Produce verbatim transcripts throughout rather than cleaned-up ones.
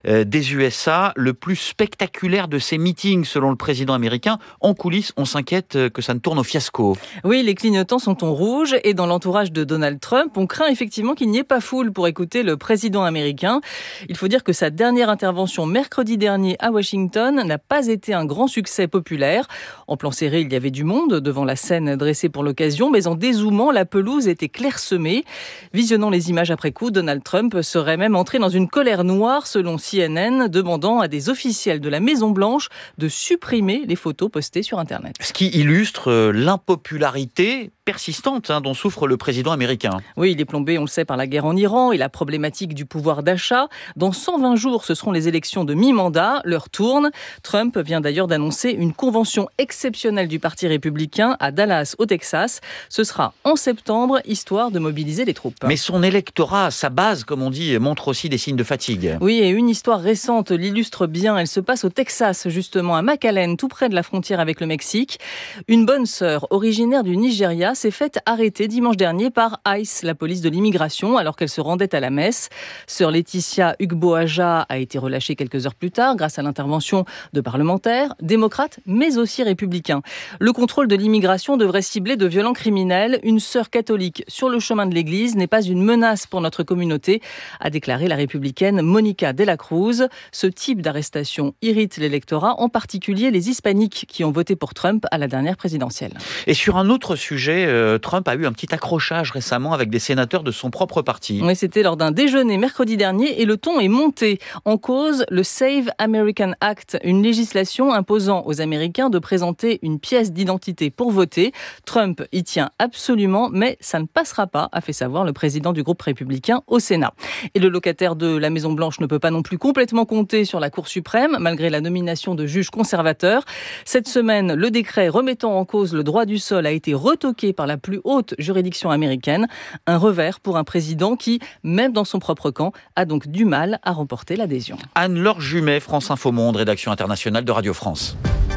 euh, des U S A, le plus spectaculaire de ces meetings selon le président américain. En coulisses, on s'inquiète que ça ne tourne au fiasco. Oui, les clignotants sont en rouge et dans l'entourage de Donald Trump, on craint effectivement qu'il n'y ait pas foule pour écouter le président américain. Il faut dire que sa dernière intervention mercredi dernier à Washington n'a pas été un grand succès populaire. En plan serré, il y avait du monde devant la scène dressée pour l'occasion, mais en dézoomant, la pelouse était clairsemée. Visionnant les images après coup, Donald Trump serait même entré dans une colère noire, selon C N N, demandant à des officiels de la Maison-Blanche de supprimer les photos postées sur Internet. Ce qui illustre l'impopularité persistante hein, dont souffre le président américain. Oui, il est plombé, on le sait, par la guerre en Iran et la problématique du pouvoir d'achat. Dans cent vingt jours, ce seront les élections de mi-mandat. L'heure tourne. Trump vient d'ailleurs d'annoncer une convention exceptionnelle du Parti républicain à Dallas, au Texas. Ce sera en septembre, histoire de mobiliser les troupes. Mais son électorat, sa base, comme on dit, montre aussi des signes de fatigue. Oui, et une histoire récente l'illustre bien. Elle se passe au Texas, justement, à McAllen, tout près de la frontière avec le Mexique. Une bonne sœur, originaire du Nigeria, s'est faite arrêter dimanche dernier par ICE, la police de l'immigration, alors qu'elle se rendait à la messe. Sœur Laetitia Ugboaja a été relâchée quelques heures plus tard grâce à l'intervention de parlementaires, démocrates, mais aussi républicains. Le contrôle de l'immigration devrait cibler de violents criminels. Une sœur catholique sur le chemin de l'église n'est pas une menace pour notre communauté, a déclaré la républicaine Monica de la Cruz. Ce type d'arrestation irrite l'électorat, en particulier les hispaniques qui ont voté pour Trump à la dernière présidentielle. Et sur un autre sujet, euh, Trump a eu un petit accrochage récemment avec des sénateurs de son propre parti. Oui, c'était lors d'un déjeuner mercredi dernier et le ton est monté. En cause, le Save American Act, une législation imposant aux Américains de présenter une pièce d'identité pour voter. Trump y tient absolument, mais ça ne passera pas, a fait savoir le président du groupe républicain au Sénat. Et le locataire de la Maison-Blanche ne peut pas non plus complètement compter sur la Cour suprême, malgré la nomination de juges conservateurs. Cette semaine, le décret remettant en cause le droit du sol a été retoqué par la plus haute juridiction américaine. Un revers pour un président qui, même dans son propre camp, a donc du mal à remporter l'adhésion. Anne-Laure Jumet, France Info Monde, rédaction internationale de Radio France.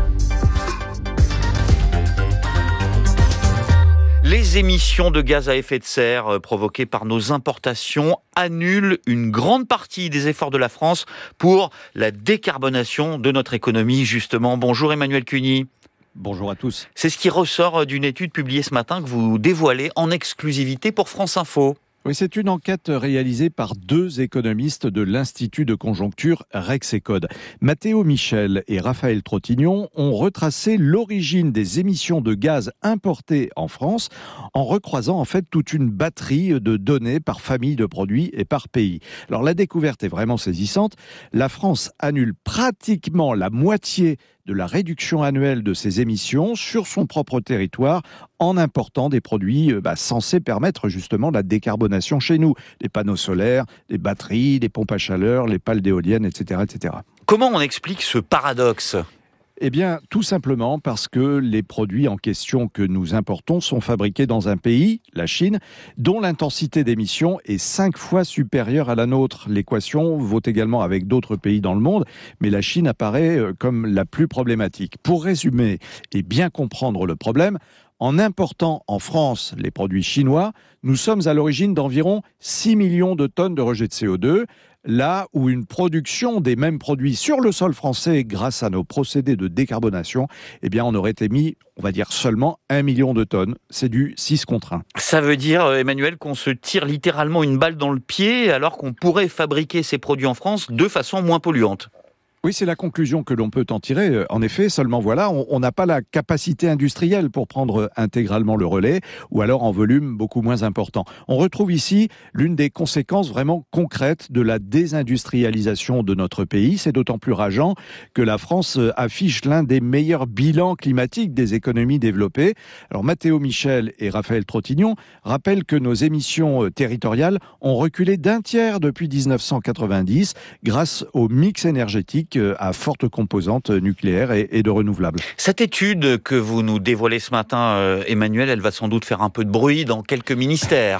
Les émissions de gaz à effet de serre provoquées par nos importations annulent une grande partie des efforts de la France pour la décarbonation de notre économie, justement. Bonjour Emmanuel Cuny. Bonjour à tous. C'est ce qui ressort d'une étude publiée ce matin que vous dévoilez en exclusivité pour France Info. Oui, c'est une enquête réalisée par deux économistes de l'Institut de conjoncture Rexecode. Matteo Michel et Raphaël Trottignon ont retracé l'origine des émissions de gaz importées en France en recroisant en fait toute une batterie de données par famille de produits et par pays. Alors la découverte est vraiment saisissante. La France annule pratiquement la moitié de la réduction annuelle de ses émissions sur son propre territoire en important des produits bah, censés permettre justement la décarbonation chez nous. Les panneaux solaires, les batteries, les pompes à chaleur, les pales d'éoliennes, et cetera, et cetera. Comment on explique ce paradoxe ? Eh bien, tout simplement parce que les produits en question que nous importons sont fabriqués dans un pays, la Chine, dont l'intensité d'émission est cinq fois supérieure à la nôtre. L'équation vaut également avec d'autres pays dans le monde, mais la Chine apparaît comme la plus problématique. Pour résumer et bien comprendre le problème, en important en France les produits chinois, nous sommes à l'origine d'environ six millions de tonnes de rejet de C O deux, là où une production des mêmes produits sur le sol français grâce à nos procédés de décarbonation, eh bien on aurait émis, on va dire seulement un million de tonnes. C'est du six contre un. Ça veut dire, Emmanuel, qu'on se tire littéralement une balle dans le pied alors qu'on pourrait fabriquer ces produits en France de façon moins polluante. Oui, c'est la conclusion que l'on peut en tirer. En effet, seulement voilà, on n'a pas la capacité industrielle pour prendre intégralement le relais, ou alors en volume beaucoup moins important. On retrouve ici l'une des conséquences vraiment concrètes de la désindustrialisation de notre pays. C'est d'autant plus rageant que la France affiche l'un des meilleurs bilans climatiques des économies développées. Alors Matteo Michel et Raphaël Trottignon rappellent que nos émissions territoriales ont reculé d'un tiers depuis dix-neuf cent quatre-vingt-dix grâce au mix énergétique à forte composante nucléaire et, et de renouvelables. Cette étude que vous nous dévoilez ce matin, euh, Emmanuel, elle va sans doute faire un peu de bruit dans quelques ministères.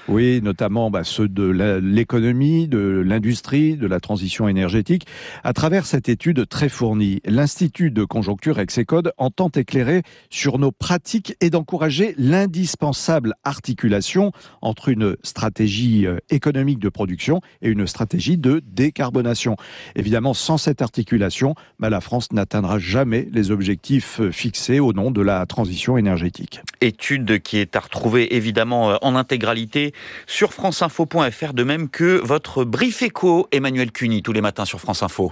Oui, notamment bah, ceux de la, l'économie, de l'industrie, de la transition énergétique. À travers cette étude très fournie, l'Institut de conjoncture Execode entend éclairer sur nos pratiques et d'encourager l'indispensable articulation entre une stratégie économique de production et une stratégie de décarbonation. Évidemment, sans cette articulation, bah, la France n'atteindra jamais les objectifs fixés au nom de la transition énergétique. Étude qui est à retrouver évidemment en intégralité sur franceinfo point f r, de même que votre brief éco, Emmanuel Cuny, tous les matins sur France Info.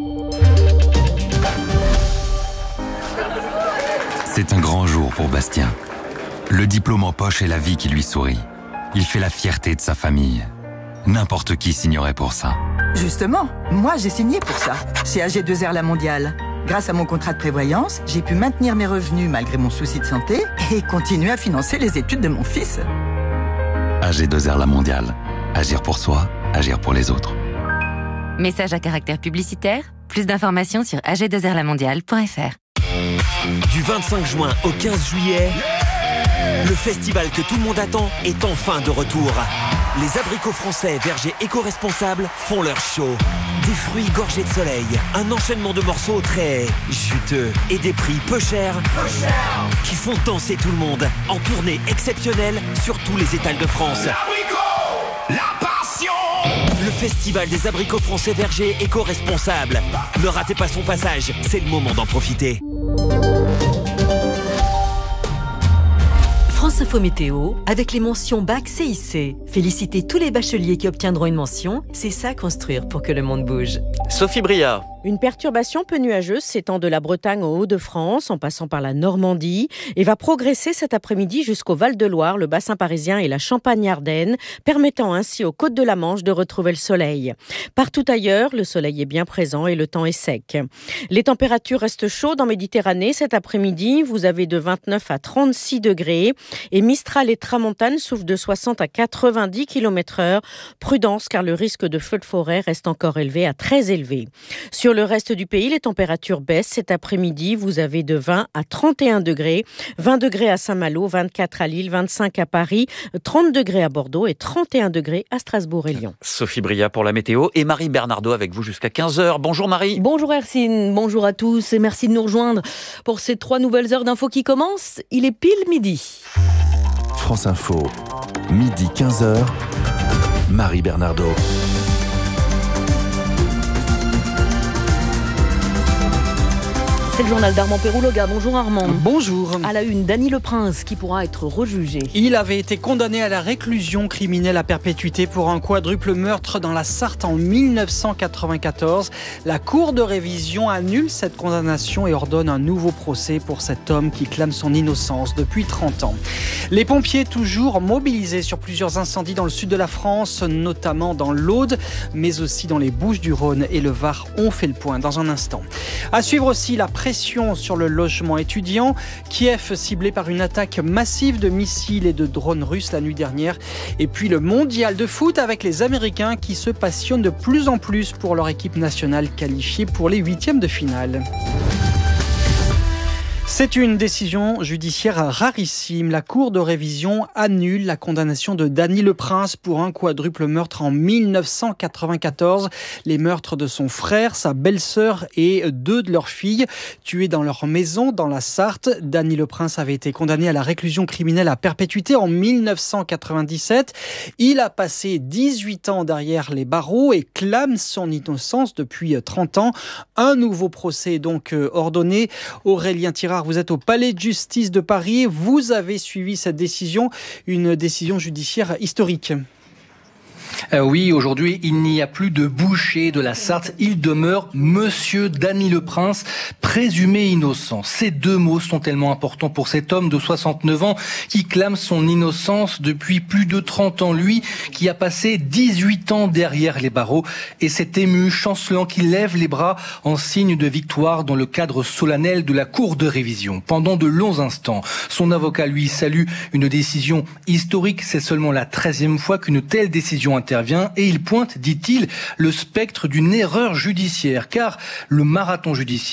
C'est un grand jour pour Bastien. Le diplôme en poche et la vie qui lui sourit. Il fait la fierté de sa famille. N'importe qui signerait pour ça. Justement, moi j'ai signé pour ça, chez A G deux R La Mondiale. Grâce à mon contrat de prévoyance, j'ai pu maintenir mes revenus malgré mon souci de santé et continuer à financer les études de mon fils. A G deux R La Mondiale. Agir pour soi, agir pour les autres. Message à caractère publicitaire. Plus d'informations sur a g deux r la mondiale point f r. Du vingt-cinq juin au quinze juillet, le festival que tout le monde attend est enfin de retour. Les abricots français vergers éco-responsables font leur show. Des fruits gorgés de soleil, un enchaînement de morceaux très juteux et des prix peu chers, peu cher. Qui font danser tout le monde en tournée exceptionnelle sur tous les étals de France. L'abricot, la passion. Le festival des abricots français vergers éco-responsables. Ne ratez pas son passage, c'est le moment d'en profiter. France Info Météo, avec les mentions Bac C I C. Félicitez tous les bacheliers qui obtiendront une mention, c'est ça construire pour que le monde bouge. Sophie Bria. Une perturbation peu nuageuse s'étend de la Bretagne au Hauts-de-France, en passant par la Normandie, et va progresser cet après-midi jusqu'au Val-de-Loire, le bassin parisien et la Champagne-Ardenne, permettant ainsi aux côtes de la Manche de retrouver le soleil. Partout ailleurs, le soleil est bien présent et le temps est sec. Les températures restent chaudes en Méditerranée cet après-midi. Vous avez de vingt-neuf à trente-six degrés et Mistral et Tramontane soufflent de soixante à quatre-vingt-dix kilomètres heure. Prudence, car le risque de feu de forêt reste encore élevé à très élevé. Sur le reste du pays, les températures baissent cet après-midi. Vous avez de vingt à trente et un degrés, vingt degrés à Saint-Malo, vingt-quatre à Lille, vingt-cinq à Paris, trente degrés à Bordeaux et trente et un degrés à Strasbourg et Lyon. Sophie Bria pour la météo et Marie Bernardo avec vous jusqu'à quinze heures. Bonjour Marie. Bonjour Hercine, bonjour à tous et merci de nous rejoindre pour ces trois nouvelles heures d'infos qui commencent. Il est pile midi. France Info, midi quinze heures, Marie Bernardo. C'est le journal d'Armand Pérouloga. Bonjour Armand. Bonjour. À la une, Dany Le Prince qui pourra être rejugé. Il avait été condamné à la réclusion criminelle à perpétuité pour un quadruple meurtre dans la Sarthe en mille neuf cent quatre-vingt-quatorze. La Cour de révision annule cette condamnation et ordonne un nouveau procès pour cet homme qui clame son innocence depuis trente ans. Les pompiers toujours mobilisés sur plusieurs incendies dans le sud de la France, notamment dans l'Aude, mais aussi dans les Bouches-du-Rhône et le Var. On fait le point dans un instant. À suivre aussi la pression sur le logement étudiant. Kiev ciblé par une attaque massive de missiles et de drones russes la nuit dernière. Et puis le mondial de foot avec les Américains qui se passionnent de plus en plus pour leur équipe nationale qualifiée pour les huitièmes de finale. C'est une décision judiciaire rarissime. La Cour de révision annule la condamnation de Dany Le Prince pour un quadruple meurtre en mille neuf cent quatre-vingt-quatorze. Les meurtres de son frère, sa belle-sœur et deux de leurs filles, tués dans leur maison dans la Sarthe. Dany Le Prince avait été condamné à la réclusion criminelle à perpétuité en mille neuf cent quatre-vingt-dix-sept. Il a passé dix-huit ans derrière les barreaux et clame son innocence depuis trente ans. Un nouveau procès est donc ordonné. Aurélien Tirard, vous êtes au Palais de justice de Paris. Vous avez suivi cette décision, une décision judiciaire historique. Euh, oui, aujourd'hui, il n'y a plus de boucher de la Sarthe. Il demeure Monsieur Dany Le Prince, présumé innocent. Ces deux mots sont tellement importants pour cet homme de soixante-neuf ans qui clame son innocence depuis plus de trente ans. Lui, qui a passé dix-huit ans derrière les barreaux et s'est ému, chancelant qu'il lève les bras en signe de victoire dans le cadre solennel de la Cour de révision. Pendant de longs instants, son avocat, lui, salue une décision historique. C'est seulement la treizième fois qu'une telle décision intervient et il pointe, dit-il, le spectre d'une erreur judiciaire, car le marathon judiciaire n'est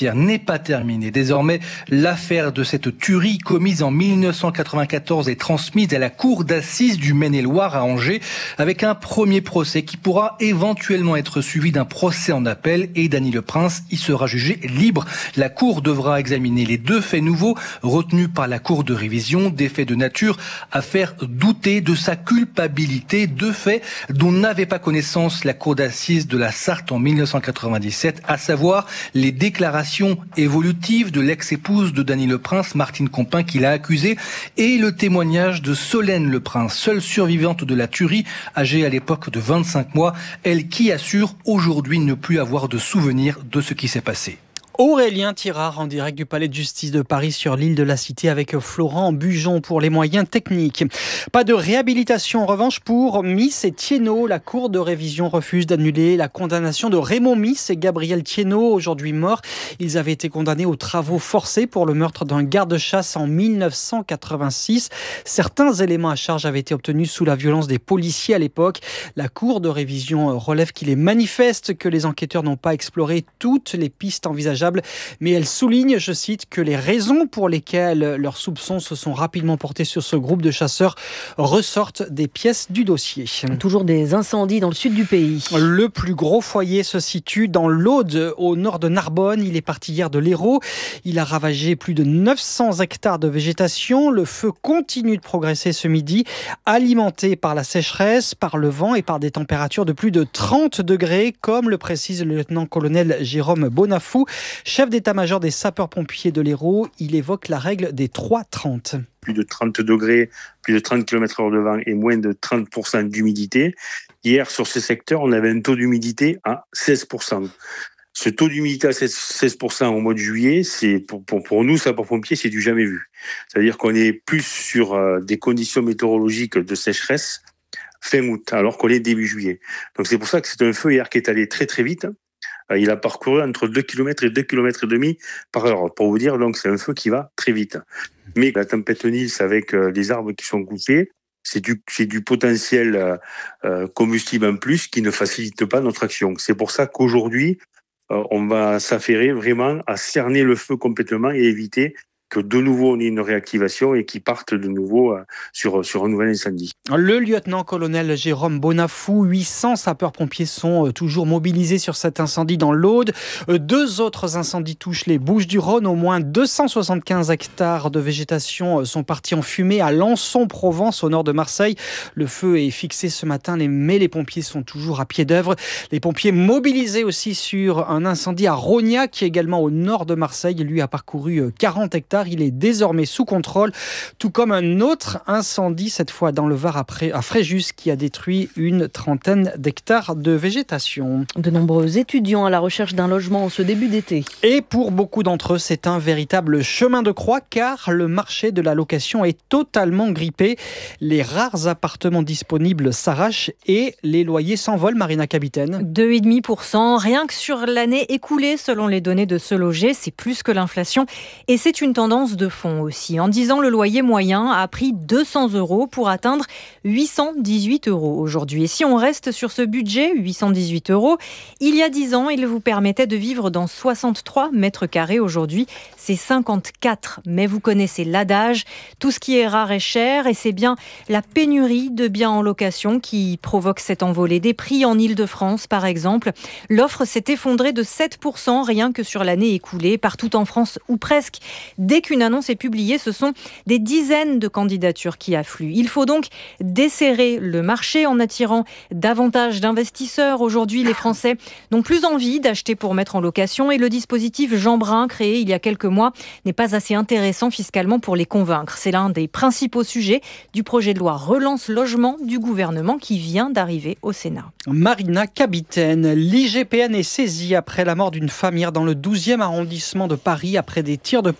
pas terminée. Désormais, l'affaire de cette tuerie commise en mille neuf cent quatre-vingt-quatorze est transmise à la cour d'assises du Maine-et-Loire à Angers, avec un premier procès qui pourra éventuellement être suivi d'un procès en appel, et Dany Le Prince y sera jugé libre. La cour devra examiner les deux faits nouveaux retenus par la cour de révision, des faits de nature à faire douter de sa culpabilité, deux faits dont n'avait pas connaissance la cour d'assises de la Sarthe en mille neuf cent quatre-vingt-dix-sept, à savoir les déclarations évolutives de l'ex-épouse de Dany Le Prince, Martine Compin, qui l'a accusé, et le témoignage de Solène Le Prince, seule survivante de la tuerie, âgée à l'époque de vingt-cinq mois, elle qui assure aujourd'hui ne plus avoir de souvenir de ce qui s'est passé. Aurélien Tirard en direct du Palais de Justice de Paris sur l'île de la Cité avec Florent Bujon pour les moyens techniques. Pas de réhabilitation en revanche pour Miss et Thiénot. La Cour de révision refuse d'annuler la condamnation de Raymond Miss et Gabriel Thiénot, aujourd'hui morts. Ils avaient été condamnés aux travaux forcés pour le meurtre d'un garde-chasse en mille neuf cent quatre-vingt-six. Certains éléments à charge avaient été obtenus sous la violence des policiers à l'époque. La Cour de révision relève qu'il est manifeste que les enquêteurs n'ont pas exploré toutes les pistes envisageables. Mais elle souligne, je cite, que les raisons pour lesquelles leurs soupçons se sont rapidement portés sur ce groupe de chasseurs ressortent des pièces du dossier. Toujours des incendies dans le sud du pays. Le plus gros foyer se situe dans l'Aude, au nord de Narbonne. Il est parti hier de l'Hérault. Il a ravagé plus de neuf cents hectares de végétation. Le feu continue de progresser ce midi, alimenté par la sécheresse, par le vent et par des températures de plus de trente degrés, comme le précise le lieutenant-colonel Jérôme Bonafou, chef d'état-major des sapeurs-pompiers de l'Hérault. Il évoque la règle des trois trente. Plus de trente degrés, plus de trente kilomètres heure de vent et moins de trente pour cent d'humidité. Hier, sur ce secteur, on avait un taux d'humidité à seize pour cent. Ce taux d'humidité à seize pour cent au mois de juillet, c'est pour, pour, pour nous, sapeurs-pompiers, c'est du jamais vu. C'est-à-dire qu'on est plus sur euh, des conditions météorologiques de sécheresse fin août, alors qu'on est début juillet. Donc c'est pour ça que c'est un feu hier qui est allé très très vite. Il a parcouru entre deux kilomètres et deux kilomètres et demi par heure. Pour vous dire, donc, c'est un feu qui va très vite. Mais la tempête Nils, avec euh, les arbres qui sont coupés, c'est du, c'est du potentiel euh, combustible en plus qui ne facilite pas notre action. C'est pour ça qu'aujourd'hui, euh, on va s'affairer vraiment à cerner le feu complètement et éviter que de nouveau on ait une réactivation et qu'ils partent de nouveau euh, sur, sur un nouvel incendie. Le lieutenant-colonel Jérôme Bonafou, huit cents sapeurs-pompiers sont euh, toujours mobilisés sur cet incendie dans l'Aude. Euh, deux autres incendies touchent les Bouches-du-Rhône. Au moins deux cent soixante-quinze hectares de végétation euh, sont partis en fumée à Lançon-Provence, au nord de Marseille. Le feu est fixé ce matin, mais les pompiers sont toujours à pied d'œuvre. Les pompiers mobilisés aussi sur un incendie à Rognac, qui est également au nord de Marseille. Lui a parcouru quarante hectares. Il est désormais sous contrôle, tout comme un autre incendie, cette fois dans le Var à Fréjus, qui a détruit une trentaine d'hectares de végétation. De nombreux étudiants à la recherche d'un logement en ce début d'été. Et pour beaucoup d'entre eux, c'est un véritable chemin de croix, car le marché de la location est totalement grippé. Les rares appartements disponibles s'arrachent et les loyers s'envolent, Marina Capitaine. deux virgule cinq pour cent, rien que sur l'année écoulée, selon les données de Se Loger, c'est plus que l'inflation. Et c'est une tendance de fond aussi. En dix ans, le loyer moyen a pris deux cents euros pour atteindre huit cent dix-huit euros aujourd'hui. Et si on reste sur ce budget, huit cent dix-huit euros, il y a dix ans, il vous permettait de vivre dans soixante-trois mètres carrés. Aujourd'hui, c'est cinquante-quatre. Mais vous connaissez l'adage, tout ce qui est rare est cher, et c'est bien la pénurie de biens en location qui provoque cette envolée des prix en Île-de-France, par exemple. L'offre s'est effondrée de sept pour cent rien que sur l'année écoulée, partout en France ou presque. Dès qu'une annonce est publiée, ce sont des dizaines de candidatures qui affluent. Il faut donc desserrer le marché en attirant davantage d'investisseurs. Aujourd'hui, les Français n'ont plus envie d'acheter pour mettre en location et le dispositif Jean Brun, créé il y a quelques mois, n'est pas assez intéressant fiscalement pour les convaincre. C'est l'un des principaux sujets du projet de loi Relance Logement du gouvernement qui vient d'arriver au Sénat. Marina Capitaine, l'I G P N est saisie après la mort d'une femme hier dans le douzième arrondissement de Paris après des tirs de policiers.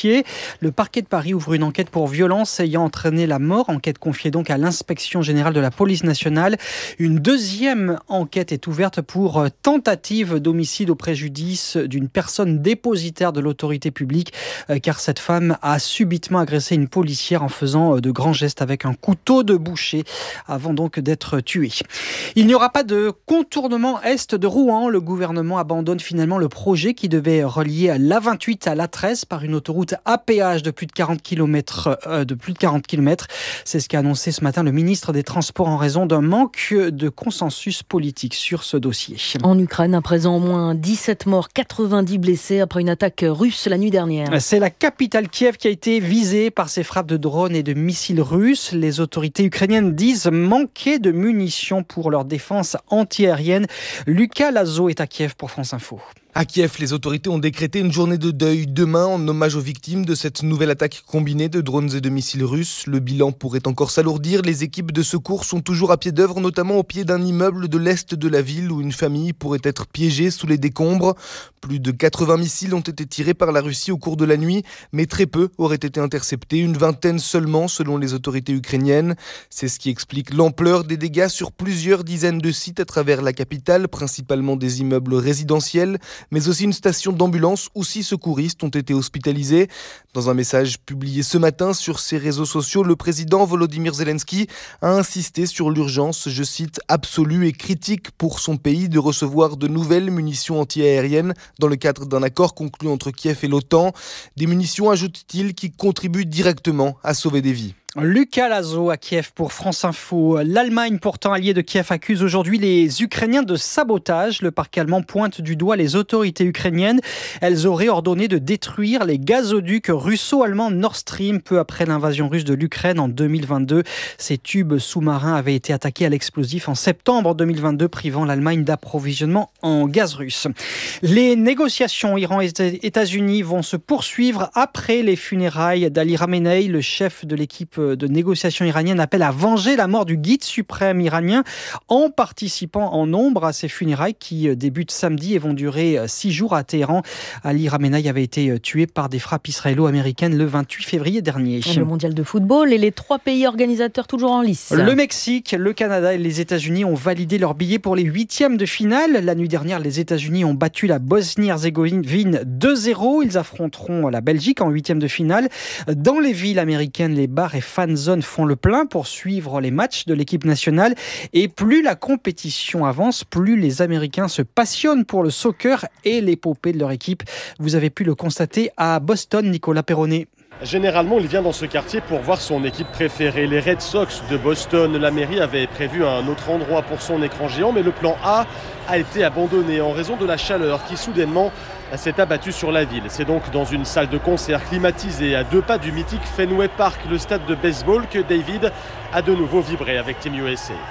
dossier. Le parquet de Paris ouvre une enquête pour violence ayant entraîné la mort. Enquête confiée donc à l'inspection générale de la police nationale. Une deuxième enquête est ouverte pour tentative d'homicide au préjudice d'une personne dépositaire de l'autorité publique, car cette femme a subitement agressé une policière en faisant de grands gestes avec un couteau de boucher avant donc d'être tuée. Il n'y aura pas de contournement est de Rouen. Le gouvernement abandonne finalement le projet qui devait relier l'A vingt-huit à l'A treize par une autoroute à péage de plus de quarante kilomètres. Euh, de plus de quarante kilomètres. C'est ce qu'a annoncé ce matin le ministre des Transports en raison d'un manque de consensus politique sur ce dossier. En Ukraine, à présent, au moins dix-sept morts, quatre-vingt-dix blessés après une attaque russe la nuit dernière. C'est la capitale Kiev qui a été visée par ces frappes de drones et de missiles russes. Les autorités ukrainiennes disent manquer de munitions pour leur défense antiaérienne. Lucas Lazo est à Kiev pour France Info. À Kiev, les autorités ont décrété une journée de deuil demain en hommage aux victimes de cette nouvelle attaque combinée de drones et de missiles russes. Le bilan pourrait encore s'alourdir. Les équipes de secours sont toujours à pied d'œuvre, notamment au pied d'un immeuble de l'est de la ville où une famille pourrait être piégée sous les décombres. Plus de quatre-vingts missiles ont été tirés par la Russie au cours de la nuit, mais très peu auraient été interceptés, une vingtaine seulement selon les autorités ukrainiennes. C'est ce qui explique l'ampleur des dégâts sur plusieurs dizaines de sites à travers la capitale, principalement des immeubles résidentiels, mais aussi une station d'ambulance où six secouristes ont été hospitalisés. Dans un message publié ce matin sur ses réseaux sociaux, le président Volodymyr Zelensky a insisté sur l'urgence, je cite, absolue et critique pour son pays de recevoir de nouvelles munitions antiaériennes dans le cadre d'un accord conclu entre Kiev et l'OTAN. Des munitions, ajoute-t-il, qui contribuent directement à sauver des vies. Lucas Lazo à Kiev pour France Info. L'Allemagne, pourtant alliée de Kiev, accuse aujourd'hui les Ukrainiens de sabotage. Le parquet allemand pointe du doigt les autorités ukrainiennes. Elles auraient ordonné de détruire les gazoducs russo-allemands Nord Stream peu après l'invasion russe de l'Ukraine en deux mille vingt-deux. Ces tubes sous-marins avaient été attaqués à l'explosif en septembre deux mille vingt-deux, privant l'Allemagne d'approvisionnement en gaz russe. Les négociations Iran-États-Unis vont se poursuivre après les funérailles d'Ali Khamenei, le chef de l'équipe de négociation iranienne appelle à venger la mort du guide suprême iranien en participant en nombre à ces funérailles qui débutent samedi et vont durer six jours à Téhéran. Ali Khamenei avait été tué par des frappes israélo-américaines le vingt-huit février dernier. Le mondial de football et les trois pays organisateurs toujours en lice. Le Mexique, le Canada et les États-Unis ont validé leur billet pour les huitièmes de finale. La nuit dernière, les États-Unis ont battu la Bosnie-Herzégovine deux zéro. Ils affronteront la Belgique en huitièmes de finale. Dans les villes américaines, les bars et fanzones font le plein pour suivre les matchs de l'équipe nationale. Et plus la compétition avance, plus les Américains se passionnent pour le soccer et l'épopée de leur équipe. Vous avez pu le constater à Boston, Nicolas Perronnet. Généralement, il vient dans ce quartier pour voir son équipe préférée, les Red Sox de Boston. La mairie avait prévu un autre endroit pour son écran géant, mais le plan A a été abandonné en raison de la chaleur qui soudainement s'est abattue sur la ville. C'est donc dans une salle de concert climatisée à deux pas du mythique Fenway Park, le stade de baseball, que David a de nouveau vibré avec Team U S A.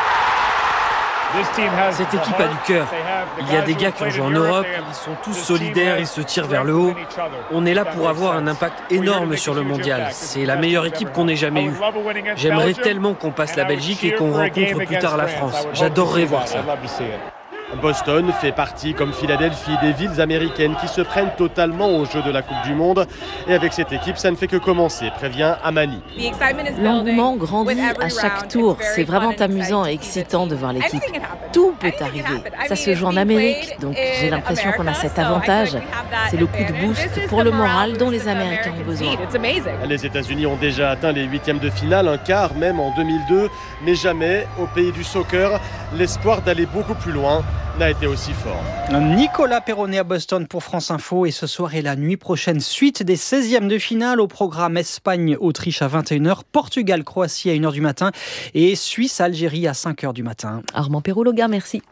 Cette équipe a du cœur. Il y a des gars qui ont joué en Europe, ils sont tous solidaires, ils se tirent vers le haut. On est là pour avoir un impact énorme sur le mondial. C'est la meilleure équipe qu'on ait jamais eue. J'aimerais tellement qu'on passe la Belgique et qu'on rencontre plus tard la France. J'adorerais voir ça. Boston fait partie, comme Philadelphie, des villes américaines qui se prennent totalement au jeu de la Coupe du Monde. Et avec cette équipe, ça ne fait que commencer, prévient Amani. L'engouement grandit à chaque tour. C'est vraiment amusant et excitant de voir l'équipe. Tout peut arriver. Ça se joue en Amérique, donc j'ai l'impression qu'on a cet avantage. C'est le coup de boost pour le moral dont les Américains ont besoin. Les États-Unis ont déjà atteint les huitièmes de finale, un quart même en deux mille deux. Mais jamais, au pays du soccer, l'espoir d'aller beaucoup plus loin n'a été aussi fort. Nicolas Perronnet à Boston pour France Info. Et ce soir et la nuit prochaine, suite des seizièmes de finale au programme Espagne-Autriche à vingt et une heures, Portugal-Croatie à une heure du matin et Suisse-Algérie à cinq heures du matin. Armand Perrault-Loga, merci.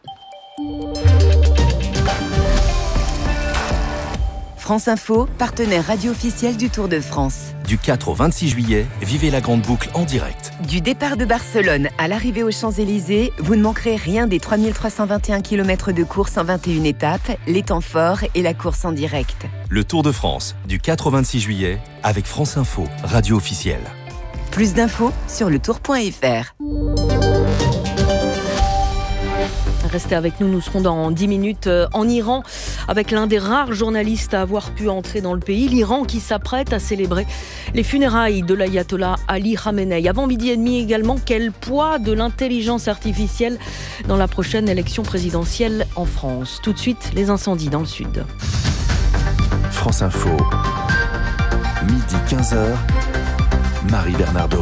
France Info, partenaire radio officiel du Tour de France. Du quatre au vingt-six juillet, vivez la grande boucle en direct. Du départ de Barcelone à l'arrivée aux Champs-Élysées, vous ne manquerez rien des trois mille trois cent vingt et un kilomètres de course en vingt et une étapes, les temps forts et la course en direct. Le Tour de France, du quatre au vingt-six juillet, avec France Info, radio officielle. Plus d'infos sur le tour point f r. Restez avec nous, nous serons dans dix minutes en Iran avec l'un des rares journalistes à avoir pu entrer dans le pays. L'Iran qui s'apprête à célébrer les funérailles de l'ayatollah Ali Khamenei. Avant midi et demi également, quel poids de l'intelligence artificielle dans la prochaine élection présidentielle en France. Tout de suite, les incendies dans le sud. France Info, midi quinze heures, Marie Bernardo.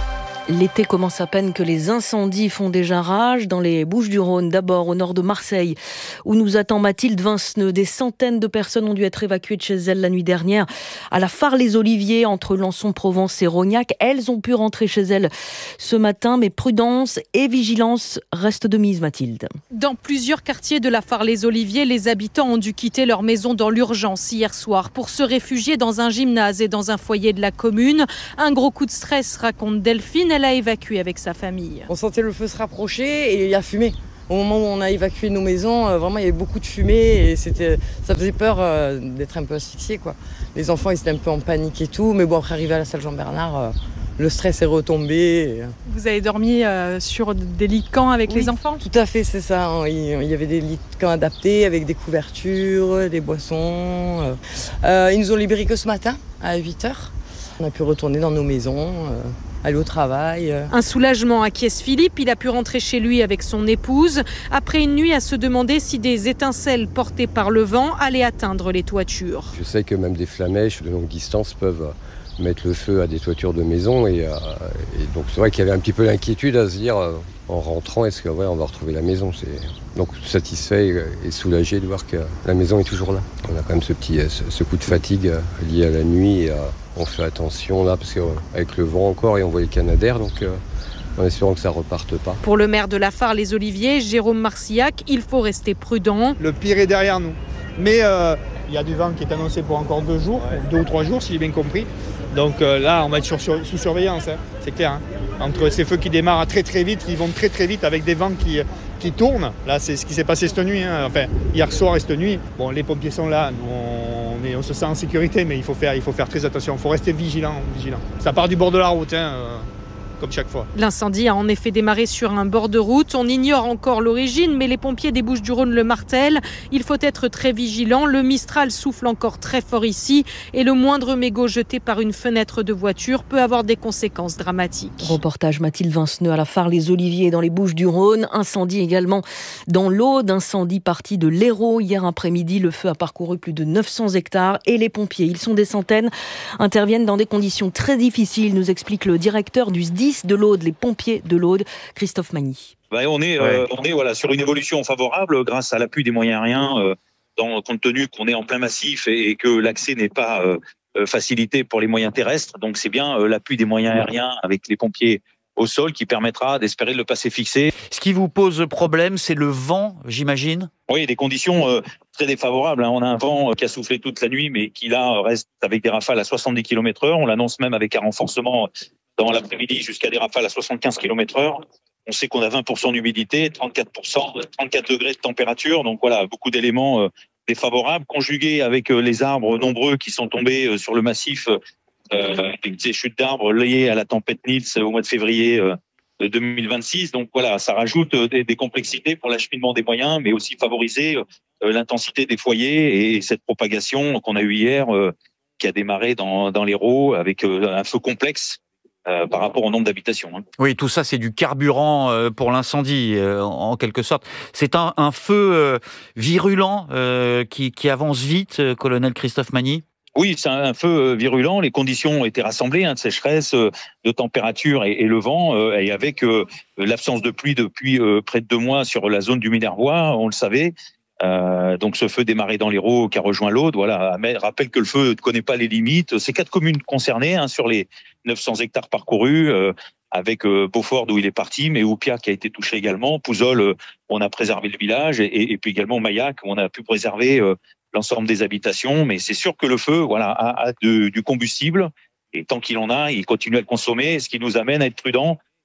L'été commence à peine que les incendies font déjà rage dans les Bouches-du-Rhône, d'abord au nord de Marseille, où nous attend Mathilde Vinceneux. Des centaines de personnes ont dû être évacuées de chez elles la nuit dernière à la Phare-les-Oliviers, entre Lançon, Provence et Rognac. Elles ont pu rentrer chez elles ce matin, mais prudence et vigilance restent de mise, Mathilde. Dans plusieurs quartiers de la Phare-les-Oliviers, les habitants ont dû quitter leur maison dans l'urgence hier soir pour se réfugier dans un gymnase et dans un foyer de la commune. Un gros coup de stress, raconte Delphine. Elle a évacué avec sa famille. On sentait le feu se rapprocher et il y a fumé. Au moment où on a évacué nos maisons, euh, vraiment il y avait beaucoup de fumée et c'était, ça faisait peur euh, d'être un peu asphyxié, quoi. Les enfants ils étaient un peu en panique et tout, mais bon après arrivé à la salle Jean-Bernard, euh, le stress est retombé. Et... Vous avez dormi euh, sur des lits de camp avec oui, les enfants ? Tout à fait, c'est ça. Il y avait des lits de camp adaptés avec des couvertures, des boissons. Euh, euh, ils nous ont libérés que ce matin à huit heures. On a pu retourner dans nos maisons. Euh... aller au travail. Un soulagement acquiesce Philippe, il a pu rentrer chez lui avec son épouse, après une nuit à se demander si des étincelles portées par le vent allaient atteindre les toitures. Je sais que même des flamèches de longue distance peuvent mettre le feu à des toitures de maisons et, euh, et donc c'est vrai qu'il y avait un petit peu l'inquiétude à se dire euh, en rentrant, est-ce que ouais, on va retrouver la maison. C'est... Donc satisfait et soulagé de voir que la maison est toujours là. On a quand même ce petit ce, ce coup de fatigue lié à la nuit et euh, on fait attention là parce qu'avec le vent encore et on voit les canadaires, donc euh, en espérant que ça reparte pas. Pour le maire de la Phare-les-Oliviers, Jérôme Marcillac, il faut rester prudent. Le pire est derrière nous, mais euh, il y a du vent qui est annoncé pour encore deux jours, deux ou trois jours si j'ai bien compris. Donc euh, là, on va être sur, sur, sous surveillance, hein, c'est clair. Hein. Entre ces feux qui démarrent très très vite, ils vont très très vite avec des vents qui, qui tournent. Là, c'est ce qui s'est passé cette nuit, hein. Enfin hier soir et cette nuit. Bon, les pompiers sont là, nous, on, est, on se sent en sécurité, mais il faut faire, il faut faire très attention. Il faut rester vigilant, vigilant. Ça part du bord de la route, hein, euh, comme chaque fois. L'incendie a en effet démarré sur un bord de route. On ignore encore l'origine, mais les pompiers des Bouches-du-Rhône le martèlent. Il faut être très vigilant. Le Mistral souffle encore très fort ici et le moindre mégot jeté par une fenêtre de voiture peut avoir des conséquences dramatiques. Reportage Mathilde Vinceneux à la Phare-les-Oliviers dans les Bouches-du-Rhône. Incendie également dans l'Aude. Incendie parti de l'Hérault hier après-midi. Le feu a parcouru plus de neuf cents hectares et les pompiers, ils sont des centaines, interviennent dans des conditions très difficiles, nous explique le directeur du S D I S de l'Aude, les pompiers de l'Aude, Christophe Magny. Ben, on est, ouais. euh, on est voilà, sur une évolution favorable grâce à l'appui des moyens aériens, euh, dans, compte tenu qu'on est en plein massif et, et que l'accès n'est pas euh, facilité pour les moyens terrestres. Donc c'est bien euh, l'appui des moyens aériens avec les pompiers au sol qui permettra d'espérer le passer fixé. Ce qui vous pose problème, c'est le vent, j'imagine ? Oui, des conditions euh, très défavorables. Hein. On a un vent qui a soufflé toute la nuit, mais qui là reste avec des rafales à soixante-dix kilomètres heure. On l'annonce même avec un renforcement dans l'après-midi jusqu'à des rafales à soixante-quinze kilomètres heure. On sait qu'on a vingt pour cent d'humidité, trente-quatre pour cent, trente-quatre degrés de température. Donc voilà, beaucoup d'éléments euh, défavorables, conjugués avec euh, les arbres nombreux qui sont tombés euh, sur le massif, euh, avec des chutes d'arbres liées à la tempête Nils au mois de février euh, de deux mille vingt-six. Donc voilà, ça rajoute euh, des, des complexités pour l'acheminement des moyens, mais aussi favoriser euh, l'intensité des foyers et cette propagation qu'on a eue hier, euh, qui a démarré dans, dans l'Hérault avec euh, un feu complexe. Euh, par rapport au nombre d'habitations. Hein. Oui, tout ça, c'est du carburant euh, pour l'incendie, euh, en, en quelque sorte. C'est un, un feu euh, virulent euh, qui, qui avance vite, euh, colonel Christophe Magny ? Oui, c'est un, un feu virulent. Les conditions ont été rassemblées, hein, de sécheresse, euh, de température et, et le vent, euh, et avec euh, l'absence de pluie depuis euh, près de deux mois sur la zone du Minervois, on le savait. Euh, donc ce feu démarré dans l'Hérault qui a rejoint l'Aude, voilà, rappelle que le feu ne connaît pas les limites. C'est quatre communes concernées, hein, sur les neuf cents hectares parcourus, euh, avec euh, Beaufort d'où il est parti, mais Oupia qui a été touché également, Pouzol, euh, on a préservé le village, et, et puis également Maillac, où on a pu préserver euh, l'ensemble des habitations. Mais c'est sûr que le feu, voilà, a, a de, du combustible, et tant qu'il en a, il continue à le consommer, ce qui nous amène à être prudents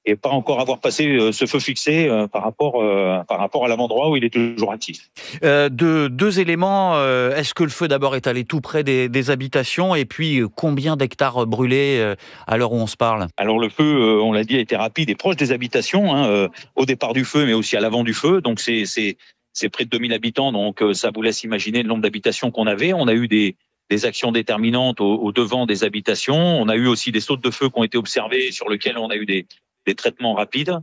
et pas encore avoir passé ce feu fixé par rapport, par rapport à l'endroit où il est toujours actif. Euh, deux, deux éléments. Euh, est-ce que le feu d'abord est allé tout près des, des habitations et puis combien d'hectares brûlés euh, à l'heure où on se parle? Alors le feu, euh, on l'a dit, a été rapide et proche des habitations, hein, euh, au départ du feu mais aussi à l'avant du feu. Donc c'est, c'est, c'est près de deux mille habitants, donc euh, ça vous laisse imaginer le nombre d'habitations qu'on avait. On a eu des, des actions déterminantes au, au devant des habitations. On a eu aussi des sautes de feu qui ont été observées sur lesquelles on a eu des des traitements rapides.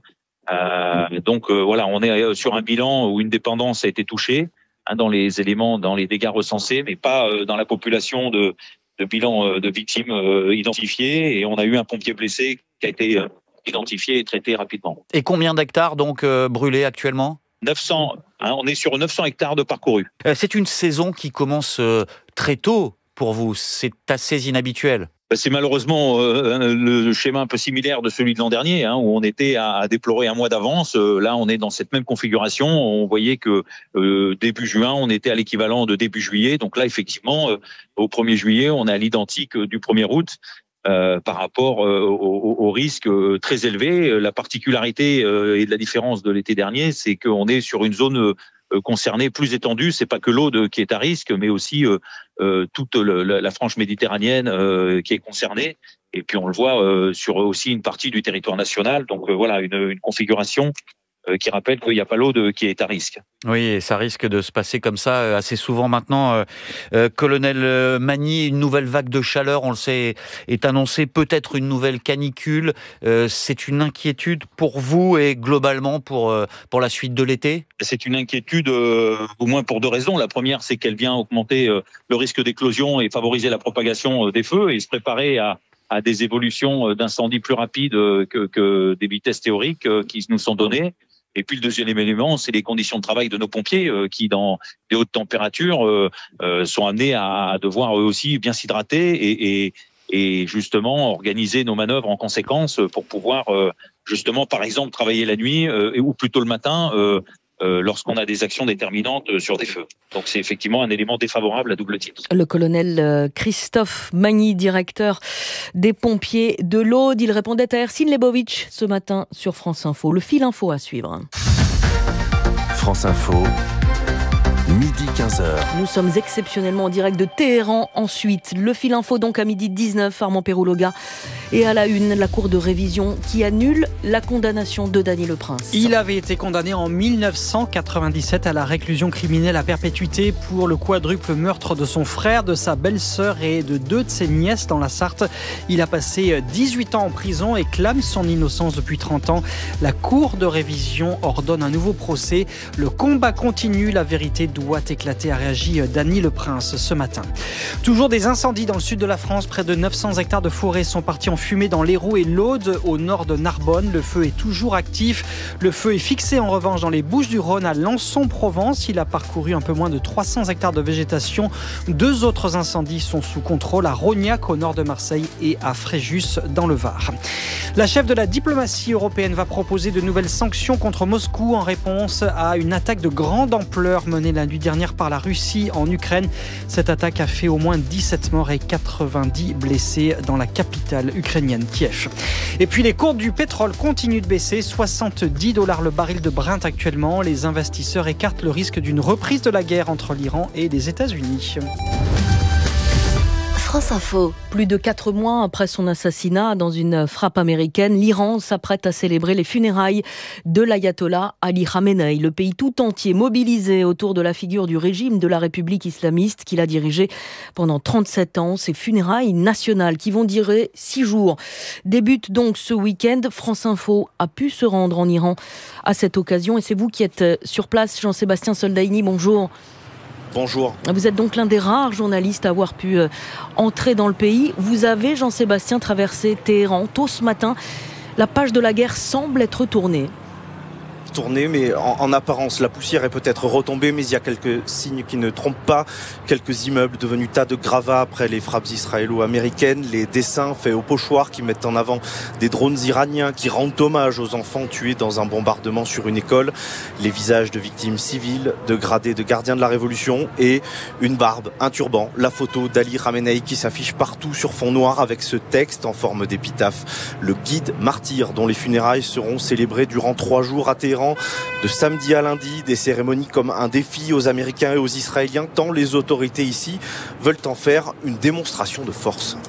Euh, donc euh, voilà, on est sur un bilan où une dépendance a été touchée, hein, dans les éléments, dans les dégâts recensés, mais pas euh, dans la population de, de bilan euh, de victimes euh, identifiées. Et on a eu un pompier blessé qui a été euh, identifié et traité rapidement. Et combien d'hectares donc euh, brûlés actuellement? neuf cents, hein, on est sur neuf cents hectares de parcourus. Euh, c'est une saison qui commence euh, très tôt pour vous. C'est assez inhabituel. C'est malheureusement euh, le schéma un peu similaire de celui de l'an dernier, hein, où on était à, à déplorer un mois d'avance. Euh, là, on est dans cette même configuration. On voyait que euh, début juin, on était à l'équivalent de début juillet. Donc là, effectivement, euh, au premier juillet, on est à l'identique du premier août. Euh, par rapport euh, au, au risque euh, très élevé. La particularité euh, et de la différence de l'été dernier, c'est qu'on est sur une zone euh, concernée plus étendue. C'est pas que l'Aude qui est à risque, mais aussi euh, euh, toute le, la, la frange méditerranéenne euh, qui est concernée. Et puis on le voit euh, sur aussi une partie du territoire national. Donc euh, voilà, une, une configuration euh, qui rappelle qu'il n'y a pas l'Aude qui est à risque. Oui, et ça risque de se passer comme ça assez souvent maintenant. Euh, euh, Colonel Magny, une nouvelle vague de chaleur, on le sait, est annoncée, peut-être une nouvelle canicule. Euh, c'est une inquiétude pour vous et globalement pour, euh, pour la suite de l'été? C'est une inquiétude euh, au moins pour deux raisons. La première, c'est qu'elle vient augmenter euh, le risque d'éclosion et favoriser la propagation euh, des feux et se préparer à à des évolutions d'incendies plus rapides que, que des vitesses théoriques euh, qui nous sont données. Et puis le deuxième élément, c'est les conditions de travail de nos pompiers euh, qui, dans des hautes températures, euh, euh, sont amenés à, à devoir eux aussi bien s'hydrater et, et, et justement organiser nos manœuvres en conséquence pour pouvoir euh, justement, par exemple, travailler la nuit euh, ou plutôt le matin euh, euh, lorsqu'on a des actions déterminantes sur des feux. Donc c'est effectivement un élément défavorable à double titre. Le colonel Christophe Magny, directeur des pompiers de l'Aude, il répondait à Ercine Lebovitch ce matin sur France Info. Le fil info à suivre. France Info, midi quinze heures. Nous sommes exceptionnellement en direct de Téhéran ensuite. Le fil info donc à midi dix-neuf, Armand Pérouloga. Et à la une, la cour de révision qui annule la condamnation de Dany Le Prince. Il avait été condamné en mille neuf cent quatre-vingt-dix-sept à la réclusion criminelle à perpétuité pour le quadruple meurtre de son frère, de sa belle-sœur et de deux de ses nièces dans la Sarthe. Il a passé dix-huit ans en prison et clame son innocence depuis trente ans. La cour de révision ordonne un nouveau procès. Le combat continue, la vérité doit éclater, a réagi Dany Le Prince ce matin. Toujours des incendies dans le sud de la France. Près de neuf cents hectares de forêt sont partis en fumée dans l'Hérault et l'Aude, au nord de Narbonne. Le feu est toujours actif. Le feu est fixé en revanche dans les Bouches-du-Rhône à Lançon-Provence. Il a parcouru un peu moins de trois cents hectares de végétation. Deux autres incendies sont sous contrôle à Rognac au nord de Marseille et à Fréjus dans le Var. La chef de la diplomatie européenne va proposer de nouvelles sanctions contre Moscou en réponse à une attaque de grande ampleur menée la nuit dernière par la Russie en Ukraine. Cette attaque a fait au moins dix-sept morts et quatre-vingt-dix blessés dans la capitale ukrainienne. Kiev. Et puis les cours du pétrole continuent de baisser, soixante-dix dollars le baril de Brent actuellement. Les investisseurs écartent le risque d'une reprise de la guerre entre l'Iran et les États-Unis. France Info. Plus de quatre mois après son assassinat dans une frappe américaine, l'Iran s'apprête à célébrer les funérailles de l'ayatollah Ali Khamenei. Le pays tout entier mobilisé autour de la figure du régime de la République islamiste qu'il a dirigé pendant trente-sept ans. Ces funérailles nationales qui vont durer six jours débutent donc ce week-end. France Info a pu se rendre en Iran à cette occasion et c'est vous qui êtes sur place. Jean-Sébastien Soldaini, bonjour. Bonjour. Vous êtes donc l'un des rares journalistes à avoir pu euh, entrer dans le pays. Vous avez, Jean-Sébastien, traversé Téhéran tôt ce matin. La page de la guerre semble être tournée. tourné, mais en, en apparence, la poussière est peut-être retombée, mais il y a quelques signes qui ne trompent pas. Quelques immeubles devenus tas de gravats après les frappes israélo-américaines, les dessins faits au pochoir qui mettent en avant des drones iraniens qui rendent hommage aux enfants tués dans un bombardement sur une école, les visages de victimes civiles, de gradés de gardiens de la Révolution et une barbe, un turban, la photo d'Ali Khamenei qui s'affiche partout sur fond noir avec ce texte en forme d'épitaphe. Le guide martyr dont les funérailles seront célébrées durant trois jours à Téhéran, de samedi à lundi, des cérémonies comme un défi aux Américains et aux Israéliens, tant les autorités ici veulent en faire une démonstration de force.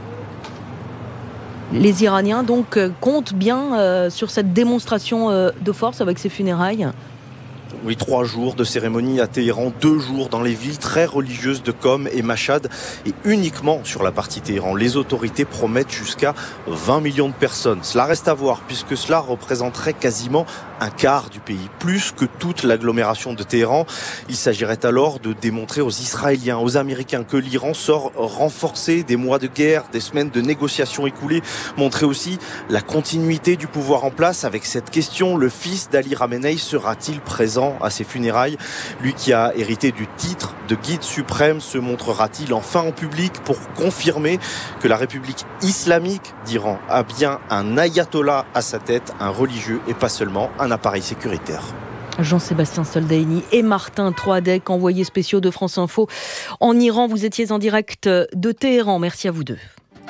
Les Iraniens donc comptent bien euh, sur cette démonstration euh, de force avec ces funérailles. Oui, trois jours de cérémonie à Téhéran, deux jours dans les villes très religieuses de Qom et Mashhad, et uniquement sur la partie Téhéran. Les autorités promettent jusqu'à vingt millions de personnes. Cela reste à voir, puisque cela représenterait quasiment un quart du pays, plus que toute l'agglomération de Téhéran. Il s'agirait alors de démontrer aux Israéliens, aux Américains, que l'Iran sort renforcé des mois de guerre, des semaines de négociations écoulées, montrer aussi la continuité du pouvoir en place avec cette question: le fils d'Ali Khamenei sera-t-il présent à ses funérailles? Lui qui a hérité du titre de guide suprême se montrera-t-il enfin en public pour confirmer que la République islamique d'Iran a bien un ayatollah à sa tête, un religieux et pas seulement un appareil sécuritaire? Jean-Sébastien Soldaini et Martin Troadec, envoyés spéciaux de France Info en Iran. Vous étiez en direct de Téhéran. Merci à vous deux.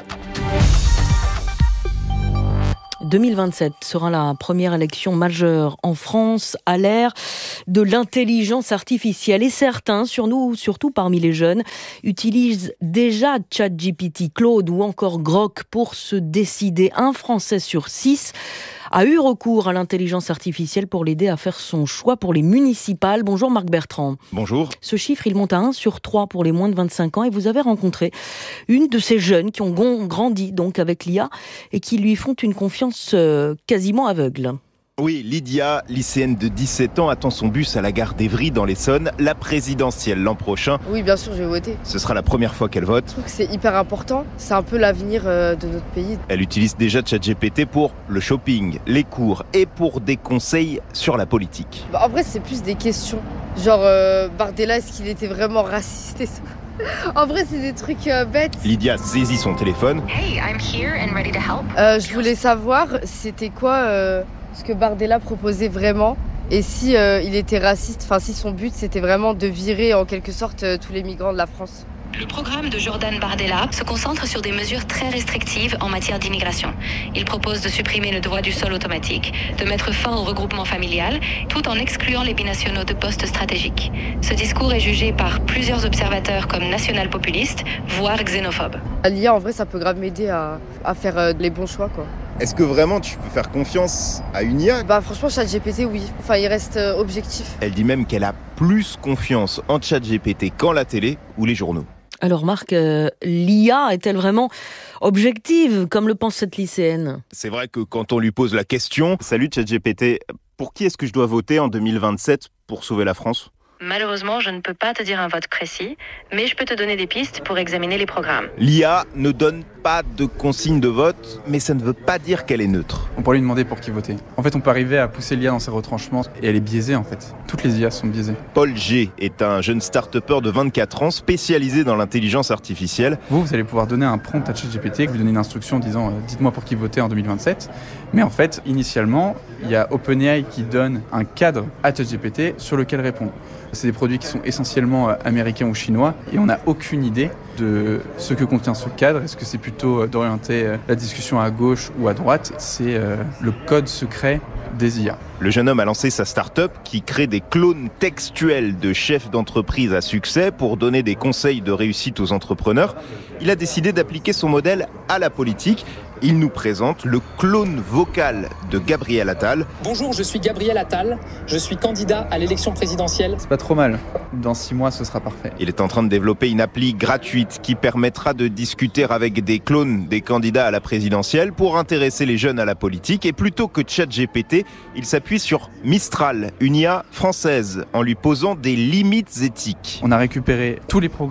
deux mille vingt-sept sera la première élection majeure en France à l'ère de l'intelligence artificielle. Et certains, sur nous, surtout parmi les jeunes, utilisent déjà ChatGPT, Claude ou encore Grok pour se décider. Un Français sur six a eu recours à l'intelligence artificielle pour l'aider à faire son choix pour les municipales. Bonjour Marc Bertrand. Bonjour. Ce chiffre, il monte à un sur trois pour les moins de vingt-cinq ans et vous avez rencontré une de ces jeunes qui ont grandi donc avec l'I A et qui lui font une confiance euh, quasiment aveugle. Oui, Lydia, lycéenne de dix-sept ans, attend son bus à la gare d'Evry dans l'Essonne, la présidentielle l'an prochain. Oui, bien sûr, je vais voter. Ce sera la première fois qu'elle vote. Je trouve que c'est hyper important, c'est un peu l'avenir euh, de notre pays. Elle utilise déjà ChatGPT pour le shopping, les cours et pour des conseils sur la politique. Bah, en vrai, c'est plus des questions. Genre, euh, Bardella, est-ce qu'il était vraiment raciste et tout? En vrai, c'est des trucs euh, bêtes. Lydia saisit son téléphone. Hey, I'm here and ready to help. Euh, je voulais savoir, c'était quoi euh, ce que Bardella proposait vraiment, et si euh, il était raciste, enfin si son but c'était vraiment de virer en quelque sorte euh, tous les migrants de la France. Le programme de Jordan Bardella se concentre sur des mesures très restrictives en matière d'immigration. Il propose de supprimer le droit du sol automatique, de mettre fin au regroupement familial, tout en excluant les binationaux de postes stratégiques. Ce discours est jugé par plusieurs observateurs comme national-populiste, voire xénophobe. L'I A, en vrai, ça peut grave m'aider à, à faire euh, les bons choix, quoi. Est-ce que vraiment tu peux faire confiance à une I A? Bah franchement, ChatGPT, oui. Enfin, il reste euh, objectif. Elle dit même qu'elle a plus confiance en ChatGPT qu'en la télé ou les journaux. Alors Marc, euh, l'I A est-elle vraiment objective, comme le pense cette lycéenne? C'est vrai que quand on lui pose la question « Salut ChatGPT, pour qui est-ce que je dois voter en deux mille vingt-sept pour sauver la France ?» Malheureusement, je ne peux pas te dire un vote précis, mais je peux te donner des pistes pour examiner les programmes. L'I A ne donne pas de consigne de vote, mais ça ne veut pas dire qu'elle est neutre. On pourrait lui demander pour qui voter. En fait, on peut arriver à pousser l'I A dans ses retranchements, et elle est biaisée en fait. Toutes les I A sont biaisées. Paul G est un jeune start-upper de vingt-quatre ans spécialisé dans l'intelligence artificielle. Vous, vous allez pouvoir donner un prompt à ChatGPT, vous donnez une instruction disant euh, « dites-moi pour qui voter en deux mille vingt-sept ». Mais en fait, initialement, il y a OpenAI qui donne un cadre à ChatGPT sur lequel répondre. C'est des produits qui sont essentiellement américains ou chinois et on n'a aucune idée de ce que contient ce cadre. Est-ce que c'est plutôt d'orienter la discussion à gauche ou à droite? C'est euh, le code secret des I A. Le jeune homme a lancé sa start-up qui crée des clones textuels de chefs d'entreprise à succès pour donner des conseils de réussite aux entrepreneurs. Il a décidé d'appliquer son modèle à la politique. Il nous présente le clone vocal de Gabriel Attal. Bonjour, je suis Gabriel Attal, je suis candidat à l'élection présidentielle. C'est pas trop mal, dans six mois ce sera parfait. Il est en train de développer une appli gratuite qui permettra de discuter avec des clones des candidats à la présidentielle pour intéresser les jeunes à la politique. Et plutôt que ChatGPT, il s'appuie sur Mistral, une I A française, en lui posant des limites éthiques. On a récupéré tous les programmes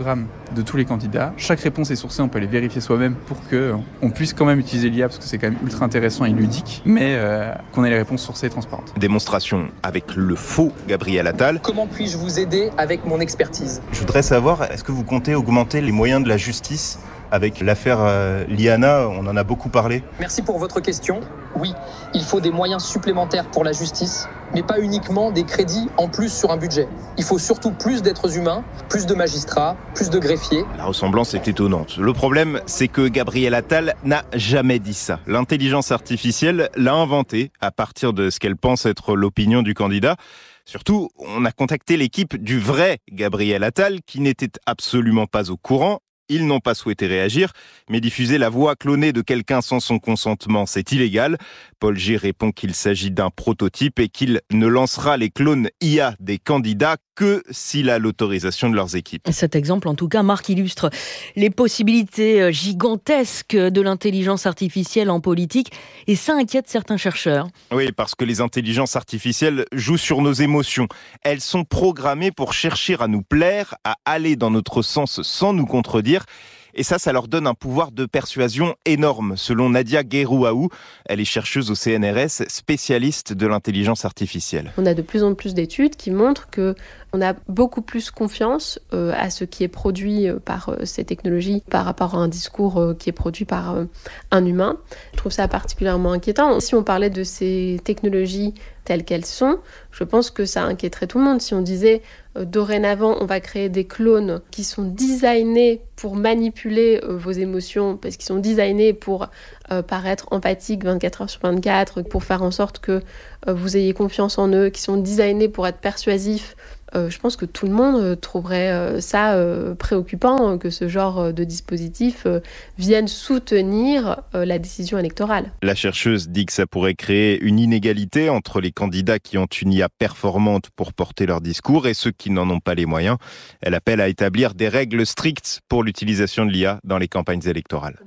de tous les candidats. Chaque réponse est sourcée, on peut les vérifier soi-même pour qu'on puisse quand même utiliser l'I A, parce que c'est quand même ultra intéressant et ludique, mais euh, qu'on ait les réponses sourcées et transparentes. Démonstration avec le faux Gabriel Attal. Comment puis-je vous aider avec mon expertise ? Je voudrais savoir, est-ce que vous comptez augmenter les moyens de la justice ? Avec l'affaire euh, Liana, on en a beaucoup parlé. Merci pour votre question. Oui, il faut des moyens supplémentaires pour la justice, mais pas uniquement des crédits en plus sur un budget. Il faut surtout plus d'êtres humains, plus de magistrats, plus de greffiers. La ressemblance est étonnante. Le problème, c'est que Gabriel Attal n'a jamais dit ça. L'intelligence artificielle l'a inventé à partir de ce qu'elle pense être l'opinion du candidat. Surtout, on a contacté l'équipe du vrai Gabriel Attal qui n'était absolument pas au courant. Ils n'ont pas souhaité réagir, mais diffuser la voix clonée de quelqu'un sans son consentement, c'est illégal. Paul G répond qu'il s'agit d'un prototype et qu'il ne lancera les clones I A des candidats que s'il a l'autorisation de leurs équipes. Cet exemple, en tout cas, Marc, illustre les possibilités gigantesques de l'intelligence artificielle en politique, et ça inquiète certains chercheurs. Oui, parce que les intelligences artificielles jouent sur nos émotions. Elles sont programmées pour chercher à nous plaire, à aller dans notre sens sans nous contredire. Et ça, ça leur donne un pouvoir de persuasion énorme, selon Nadia Guérouaou. Elle est chercheuse au C N R S, spécialiste de l'intelligence artificielle. On a de plus en plus d'études qui montrent que on a beaucoup plus confiance euh, à ce qui est produit euh, par euh, ces technologies par rapport à un discours euh, qui est produit par euh, un humain. Je trouve ça particulièrement inquiétant. Si on parlait de ces technologies telles qu'elles sont, je pense que ça inquiéterait tout le monde. Si on disait euh, dorénavant, on va créer des clones qui sont designés pour manipuler euh, vos émotions, parce qu'ils sont designés pour euh, paraître empathiques vingt-quatre heures sur vingt-quatre, pour faire en sorte que euh, vous ayez confiance en eux, qui sont designés pour être persuasifs. Euh, je pense que tout le monde euh, trouverait euh, ça euh, préoccupant, euh, que ce genre euh, de dispositif euh, vienne soutenir euh, la décision électorale. La chercheuse dit que ça pourrait créer une inégalité entre les candidats qui ont une I A performante pour porter leur discours et ceux qui n'en ont pas les moyens. Elle appelle à établir des règles strictes pour l'utilisation de l'I A dans les campagnes électorales.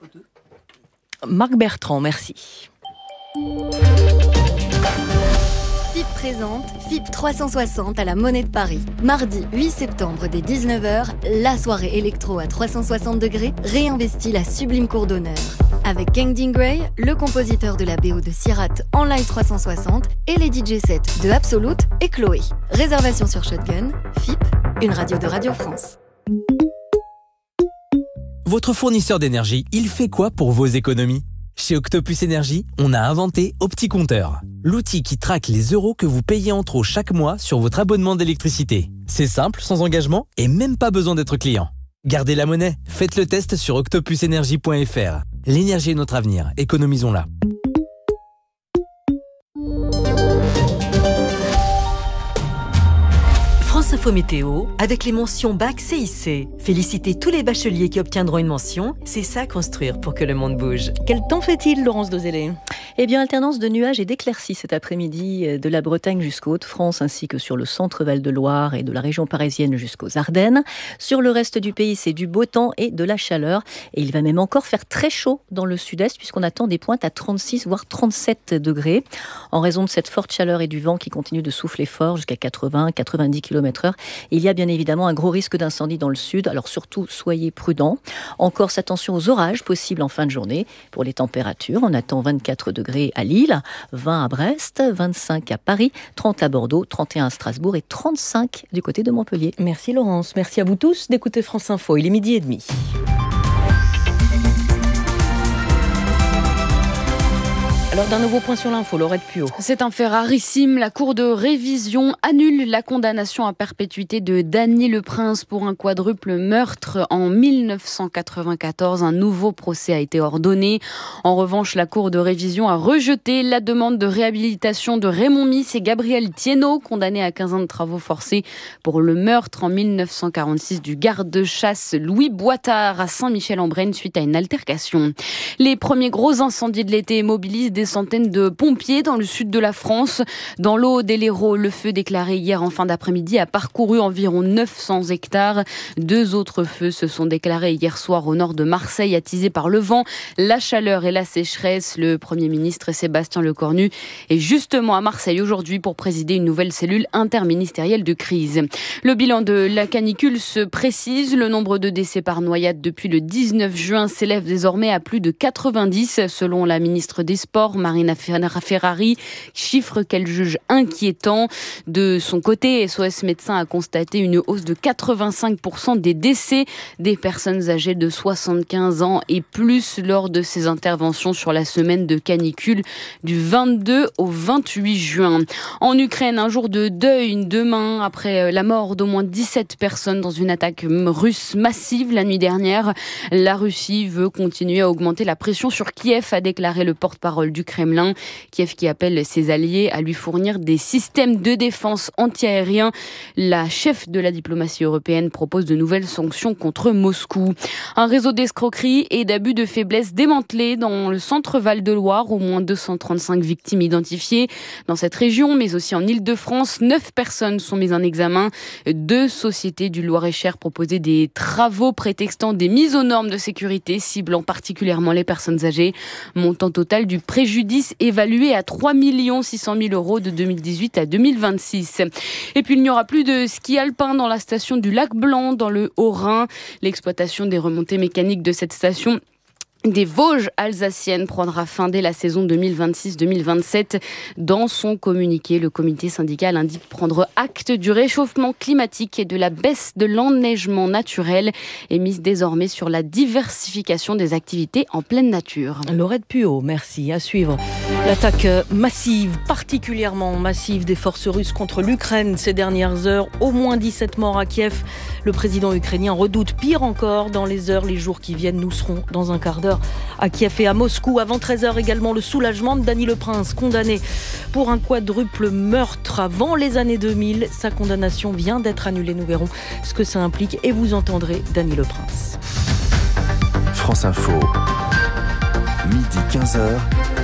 Marc Bertrand, merci. F I P présente F I P trois cent soixante à la Monnaie de Paris. Mardi huit septembre dès dix-neuf heures, la soirée électro à trois cent soixante degrés réinvestit la sublime cour d'honneur. Avec Kangding Gray, le compositeur de la B O de Sirat en live trois cent soixante et les D J sets de Absolute et Chloé. Réservation sur Shotgun. F I P, une radio de Radio France. Votre fournisseur d'énergie, il fait quoi pour vos économies ? Chez Octopus Énergie, on a inventé OptiCompteur, l'outil qui traque les euros que vous payez en trop chaque mois sur votre abonnement d'électricité. C'est simple, sans engagement et même pas besoin d'être client. Gardez la monnaie, faites le test sur octopus énergie point f r. L'énergie est notre avenir, économisons-la. France Info Météo, avec les mentions Bac C I C. Félicitez tous les bacheliers qui obtiendront une mention. C'est ça construire pour que le monde bouge. Quel temps fait-il, Laurence Dosélé ? Eh bien, alternance de nuages et d'éclaircies cet après-midi de la Bretagne jusqu'aux Hauts-de-France, ainsi que sur le centre Val-de-Loire et de la région parisienne jusqu'aux Ardennes. Sur le reste du pays, c'est du beau temps et de la chaleur. Et il va même encore faire très chaud dans le sud-est, puisqu'on attend des pointes à trente-six voire trente-sept degrés. En raison de cette forte chaleur et du vent qui continue de souffler fort jusqu'à quatre-vingts à quatre-vingt-dix kilomètres heure, il y a bien évidemment un gros risque d'incendie dans le sud. Alors surtout, soyez prudents. En Corse, attention aux orages possibles en fin de journée. Pour les températures, on attend vingt-quatre degrés à Lille, vingt à Brest, vingt-cinq à Paris, trente à Bordeaux, trente et un à Strasbourg et trente-cinq du côté de Montpellier. Merci Laurence, merci à vous tous d'écouter France Info. Il est midi et demi. Alors d'un nouveau point sur l'info, Laurette Puot. C'est un fait rarissime. La Cour de révision annule la condamnation à perpétuité de Dany Le Prince pour un quadruple meurtre en mille neuf cent quatre-vingt-quatorze. Un nouveau procès a été ordonné. En revanche, la Cour de révision a rejeté la demande de réhabilitation de Raymond Miss et Gabriel Thiénot, condamnés à quinze ans de travaux forcés pour le meurtre en mille neuf cent quarante-six du garde-chasse Louis Boitard à Saint-Michel-en-Brenne suite à une altercation. Les premiers gros incendies de l'été mobilisent des des centaines de pompiers dans le sud de la France. Dans l'Aude et l'Hérault, le feu déclaré hier en fin d'après-midi a parcouru environ neuf cents hectares. Deux autres feux se sont déclarés hier soir au nord de Marseille, attisés par le vent, la chaleur et la sécheresse. Le Premier ministre Sébastien Lecornu est justement à Marseille aujourd'hui pour présider une nouvelle cellule interministérielle de crise. Le bilan de la canicule se précise. Le nombre de décès par noyade depuis le dix-neuf juin s'élève désormais à plus de quatre-vingt-dix, selon la ministre des Sports, Marina Ferrari, chiffre qu'elle juge inquiétant. De son côté, S O S Médecins a constaté une hausse de quatre-vingt-cinq pour cent des décès des personnes âgées de soixante-quinze ans et plus lors de ses interventions sur la semaine de canicule du vingt-deux au vingt-huit juin. En Ukraine, un jour de deuil demain après la mort d'au moins dix-sept personnes dans une attaque russe massive la nuit dernière. La Russie veut continuer à augmenter la pression sur Kiev, a déclaré le porte-parole du Kremlin. Kiev qui appelle ses alliés à lui fournir des systèmes de défense antiaériens. La chef de la diplomatie européenne propose de nouvelles sanctions contre Moscou. Un réseau d'escroquerie et d'abus de faiblesse démantelé dans le centre Val-de-Loire. Au moins deux cent trente-cinq victimes identifiées dans cette région, mais aussi en Île-de-France. Neuf personnes sont mises en examen. Deux sociétés du Loir-et-Cher proposaient des travaux prétextant des mises aux normes de sécurité, ciblant particulièrement les personnes âgées. Montant total du préjudice évalué à trois millions six cent mille euros de deux mille dix-huit à deux mille vingt-six. Et puis il n'y aura plus de ski alpin dans la station du Lac Blanc dans le Haut-Rhin. L'exploitation des remontées mécaniques de cette station des Vosges alsaciennes prendra fin dès la saison deux mille vingt-six deux mille vingt-sept. Dans son communiqué, le comité syndical indique prendre acte du réchauffement climatique et de la baisse de l'enneigement naturel et mise désormais sur la diversification des activités en pleine nature. Laurette Puot, merci. À suivre l'attaque massive, particulièrement massive des forces russes contre l'Ukraine ces dernières heures. Au moins dix-sept morts à Kiev. Le président ukrainien redoute pire encore dans les heures, les jours qui viennent. Nous serons dans un quart d'heure à Kiev et à Moscou. Avant treize heures également, le soulagement de Dany Le Prince, condamné pour un quadruple meurtre avant les années deux mille. Sa condamnation vient d'être annulée. Nous verrons ce que ça implique et vous entendrez Dany Le Prince. France Info, midi quinze heures.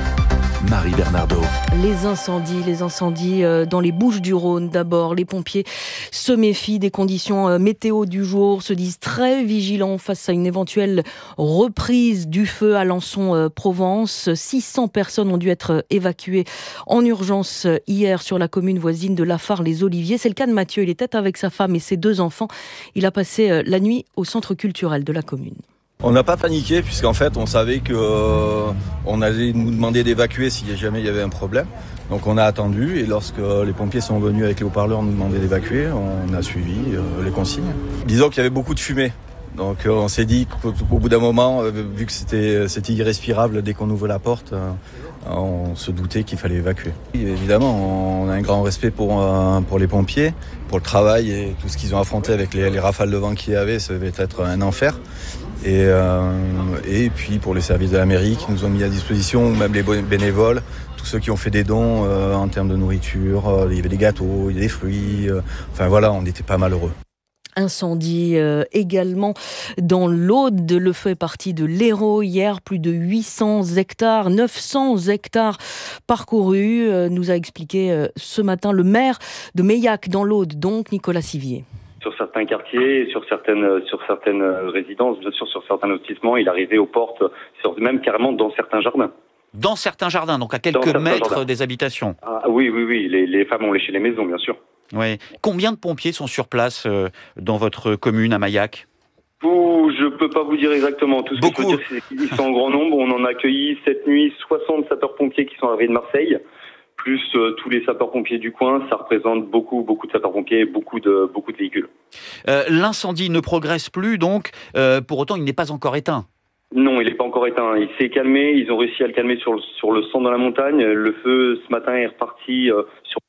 Marie Bernardo. Les incendies, les incendies dans les Bouches-du-Rhône d'abord. Les pompiers se méfient des conditions météo du jour, se disent très vigilants face à une éventuelle reprise du feu à Alençon-Provence. six cents personnes ont dû être évacuées en urgence hier sur la commune voisine de Lafare-les-Oliviers. C'est le cas de Mathieu. Il était avec sa femme et ses deux enfants. Il a passé la nuit au centre culturel de la commune. On n'a pas paniqué puisqu'en fait on savait que euh, on allait nous demander d'évacuer si jamais il y avait un problème. Donc on a attendu et lorsque les pompiers sont venus avec les haut-parleurs nous demander d'évacuer, on a suivi euh, les consignes. Disons qu'il y avait beaucoup de fumée. Donc euh, on s'est dit qu'au bout d'un moment, euh, vu que c'était, c'était irrespirable dès qu'on ouvre la porte, euh, on se doutait qu'il fallait évacuer. Et évidemment, on a un grand respect pour, euh, pour les pompiers, pour le travail et tout ce qu'ils ont affronté avec les, les rafales de vent qu'il y avait, ça devait être un enfer. Et, euh, et puis pour les services de la mairie qui nous ont mis à disposition, ou même les bénévoles, tous ceux qui ont fait des dons euh, en termes de nourriture, euh, il y avait des gâteaux, il y avait des fruits, euh, enfin voilà, on était pas malheureux. Incendie euh, également dans l'Aude. Le feu est parti de l'Hérault hier, plus de huit cents hectares, neuf cents hectares parcourus, euh, nous a expliqué euh, ce matin le maire de Meillac dans l'Aude, donc Nicolas Sivier. Sur certains quartiers, sur certaines, sur certaines résidences, bien sûr, sur certains lotissements, il arrivait aux portes, sur, même carrément dans certains jardins. Dans certains jardins, donc à quelques mètres jardins. Des habitations. Ah, oui, oui, oui, les, les femmes ont léché les maisons, bien sûr. Oui. Combien de pompiers sont sur place euh, dans votre commune à Maillac ? Vous, je peux pas vous dire exactement. Tout ce Beaucoup. que je peux dire, c'est qu'ils sont en grand nombre. On en a accueilli cette nuit soixante sapeurs-pompiers qui sont arrivés de Marseille, plus euh, tous les sapeurs-pompiers du coin. Ça représente beaucoup, beaucoup de sapeurs-pompiers, beaucoup de, beaucoup de véhicules. Euh, l'incendie ne progresse plus, donc euh, pour autant, il n'est pas encore éteint. Non, il n'est pas encore éteint. Il s'est calmé. Ils ont réussi à le calmer sur le, sur le centre de la montagne. Le feu, ce matin, est reparti euh, sur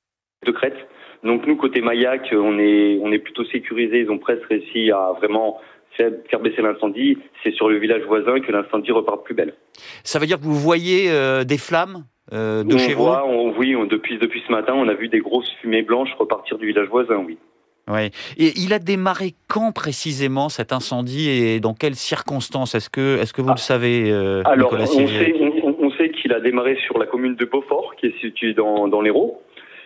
de crête. Donc nous, côté Maillac, on est, on est plutôt sécurisé. Ils ont presque réussi à vraiment faire, faire baisser l'incendie. C'est sur le village voisin que l'incendie repart plus belle. Ça veut dire que vous voyez euh, des flammes euh, de on chez voit, vous on, Oui, on, depuis, depuis ce matin, on a vu des grosses fumées blanches repartir du village voisin, oui. Ouais. Et il a démarré quand précisément cet incendie et dans quelles circonstances ? Est-ce que, est-ce que vous ah. le savez, euh, Alors, Nicolas on sait, on, on sait qu'il il a démarré sur la commune de Beaufort, qui est située dans, dans l'Hérault.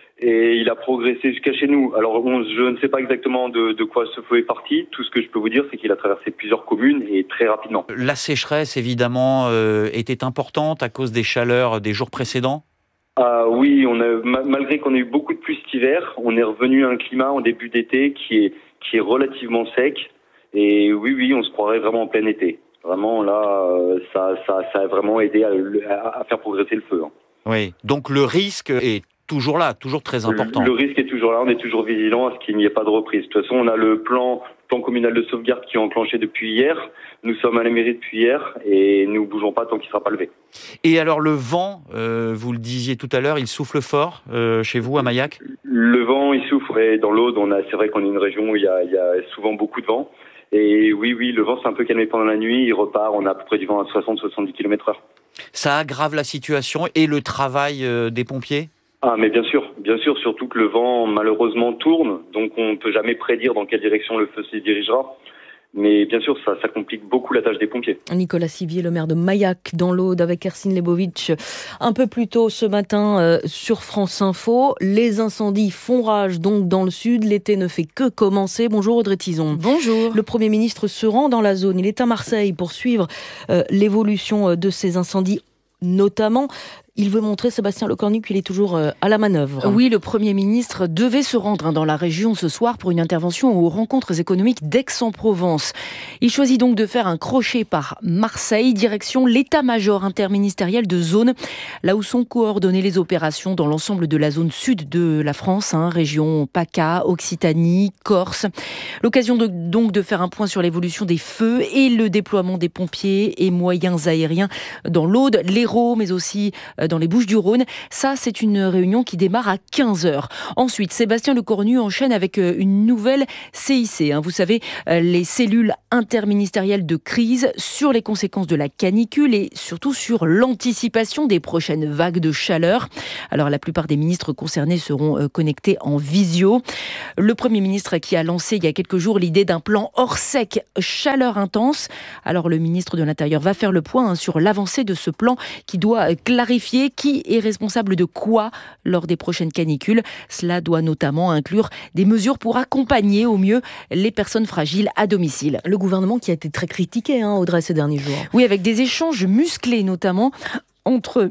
Et il a progressé jusqu'à chez nous. Alors, on, je ne sais pas exactement de, de quoi ce feu est parti. Tout ce que je peux vous dire, c'est qu'il a traversé plusieurs communes et très rapidement. La sécheresse, évidemment, euh, était importante à cause des chaleurs des jours précédents ? Ah oui, on a, malgré qu'on ait eu beaucoup de pluie cet hiver, on est revenu à un climat en début d'été qui est, qui est relativement sec. Et oui, oui, on se croirait vraiment en plein été. Vraiment, là, ça, ça, ça a vraiment aidé à, à, à faire progresser le feu. Hein. Oui, donc le risque est toujours là, toujours très important. Le, le risque est toujours là, on est toujours vigilant à ce qu'il n'y ait pas de reprise. De toute façon, on a le plan, plan communal de sauvegarde qui est enclenché depuis hier. Nous sommes à la mairie depuis hier et nous ne bougeons pas tant qu'il ne sera pas levé. Et alors le vent, euh, vous le disiez tout à l'heure, il souffle fort euh, chez vous à Maillac ? Le vent, il souffle. Et dans l'Aude, on a, c'est vrai qu'on est une région où il y a, il y a souvent beaucoup de vent. Et oui, oui, le vent s'est un peu calmé pendant la nuit. Il repart, on a à peu près du vent à soixante à soixante-dix kilomètres heure. Ça aggrave la situation et le travail euh, des pompiers ? Ah, mais bien sûr, bien sûr, surtout que le vent malheureusement tourne, donc on ne peut jamais prédire dans quelle direction le feu se dirigera. Mais bien sûr, ça, ça complique beaucoup la tâche des pompiers. Nicolas Sivier, le maire de Maillac, dans l'Aude, avec Ercine Lebovitch, un peu plus tôt ce matin euh, sur France Info. Les incendies font rage donc dans le sud. L'été ne fait que commencer. Bonjour Audrey Tizon. Bonjour. Le Premier ministre se rend dans la zone. Il est à Marseille pour suivre euh, l'évolution de ces incendies, notamment. Il veut montrer, Sébastien Lecornu, qu'il est toujours à la manœuvre. Oui, le Premier ministre devait se rendre dans la région ce soir pour une intervention aux rencontres économiques d'Aix-en-Provence. Il choisit donc de faire un crochet par Marseille, direction l'état-major interministériel de zone, là où sont coordonnées les opérations dans l'ensemble de la zone sud de la France, hein, région PACA, Occitanie, Corse. L'occasion de, donc de faire un point sur l'évolution des feux et le déploiement des pompiers et moyens aériens dans l'Aude, l'Hérault, mais aussi dans les Bouches-du-Rhône. Ça, c'est une réunion qui démarre à quinze heures. Ensuite, Sébastien Lecornu enchaîne avec une nouvelle C I C. Hein. Vous savez, les cellules interministérielles de crise sur les conséquences de la canicule et surtout sur l'anticipation des prochaines vagues de chaleur. Alors, la plupart des ministres concernés seront connectés en visio. Le Premier ministre qui a lancé il y a quelques jours l'idée d'un plan hors sec, chaleur intense. Alors, le ministre de l'Intérieur va faire le point hein, sur l'avancée de ce plan qui doit clarifier qui est responsable de quoi lors des prochaines canicules. Cela doit notamment inclure des mesures pour accompagner au mieux les personnes fragiles à domicile. Le gouvernement qui a été très critiqué, hein, Audrey, ces derniers jours. Oui, avec des échanges musclés notamment entre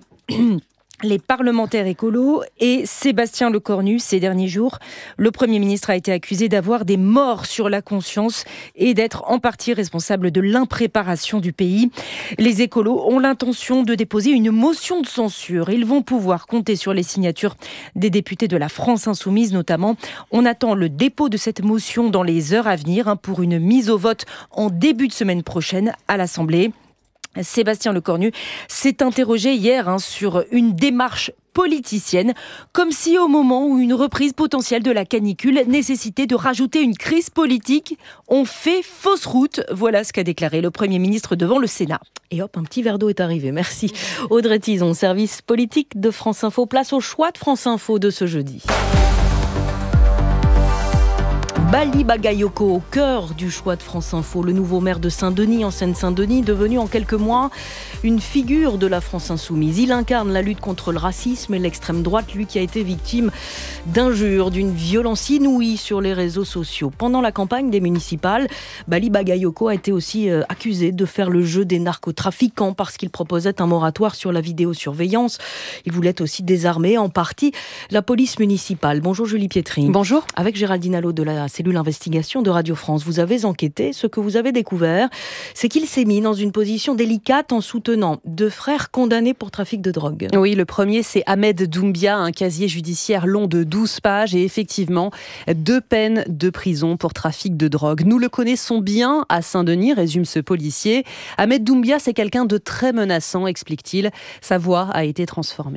les parlementaires écolos et Sébastien Lecornu ces derniers jours. Le Premier ministre a été accusé d'avoir des morts sur la conscience et d'être en partie responsable de l'impréparation du pays. Les écolos ont l'intention de déposer une motion de censure. Ils vont pouvoir compter sur les signatures des députés de la France Insoumise notamment. On attend le dépôt de cette motion dans les heures à venir hein, pour une mise au vote en début de semaine prochaine à l'Assemblée. Sébastien Lecornu s'est interrogé hier hein, sur une démarche politicienne, comme si au moment où une reprise potentielle de la canicule nécessitait de rajouter une crise politique, on fait fausse route. Voilà ce qu'a déclaré le Premier ministre devant le Sénat. Et hop, un petit verre d'eau est arrivé. Merci. Audrey Tizon, service politique de France Info. Place au choix de France Info de ce jeudi. Bali Bagayoko, au cœur du choix de France Info, le nouveau maire de Saint-Denis, en Seine-Saint-Denis, devenu en quelques mois une figure de la France insoumise. Il incarne la lutte contre le racisme et l'extrême droite, lui qui a été victime d'injures, d'une violence inouïe sur les réseaux sociaux. Pendant la campagne des municipales, Bali Bagayoko a été aussi euh, accusé de faire le jeu des narcotrafiquants parce qu'il proposait un moratoire sur la vidéosurveillance. Il voulait aussi désarmer en partie la police municipale. Bonjour Julie Pietri. Bonjour. Avec Géraldine Allo de la cellule investigation de Radio France. Vous avez enquêté. Ce que vous avez découvert, c'est qu'il s'est mis dans une position délicate en soutenant deux frères condamnés pour trafic de drogue. Oui, le premier, c'est Ahmed Doumbia, un casier judiciaire long de douze pages et effectivement, deux peines de prison pour trafic de drogue. Nous le connaissons bien à Saint-Denis, résume ce policier. Ahmed Doumbia, c'est quelqu'un de très menaçant, explique-t-il. Sa voix a été transformée.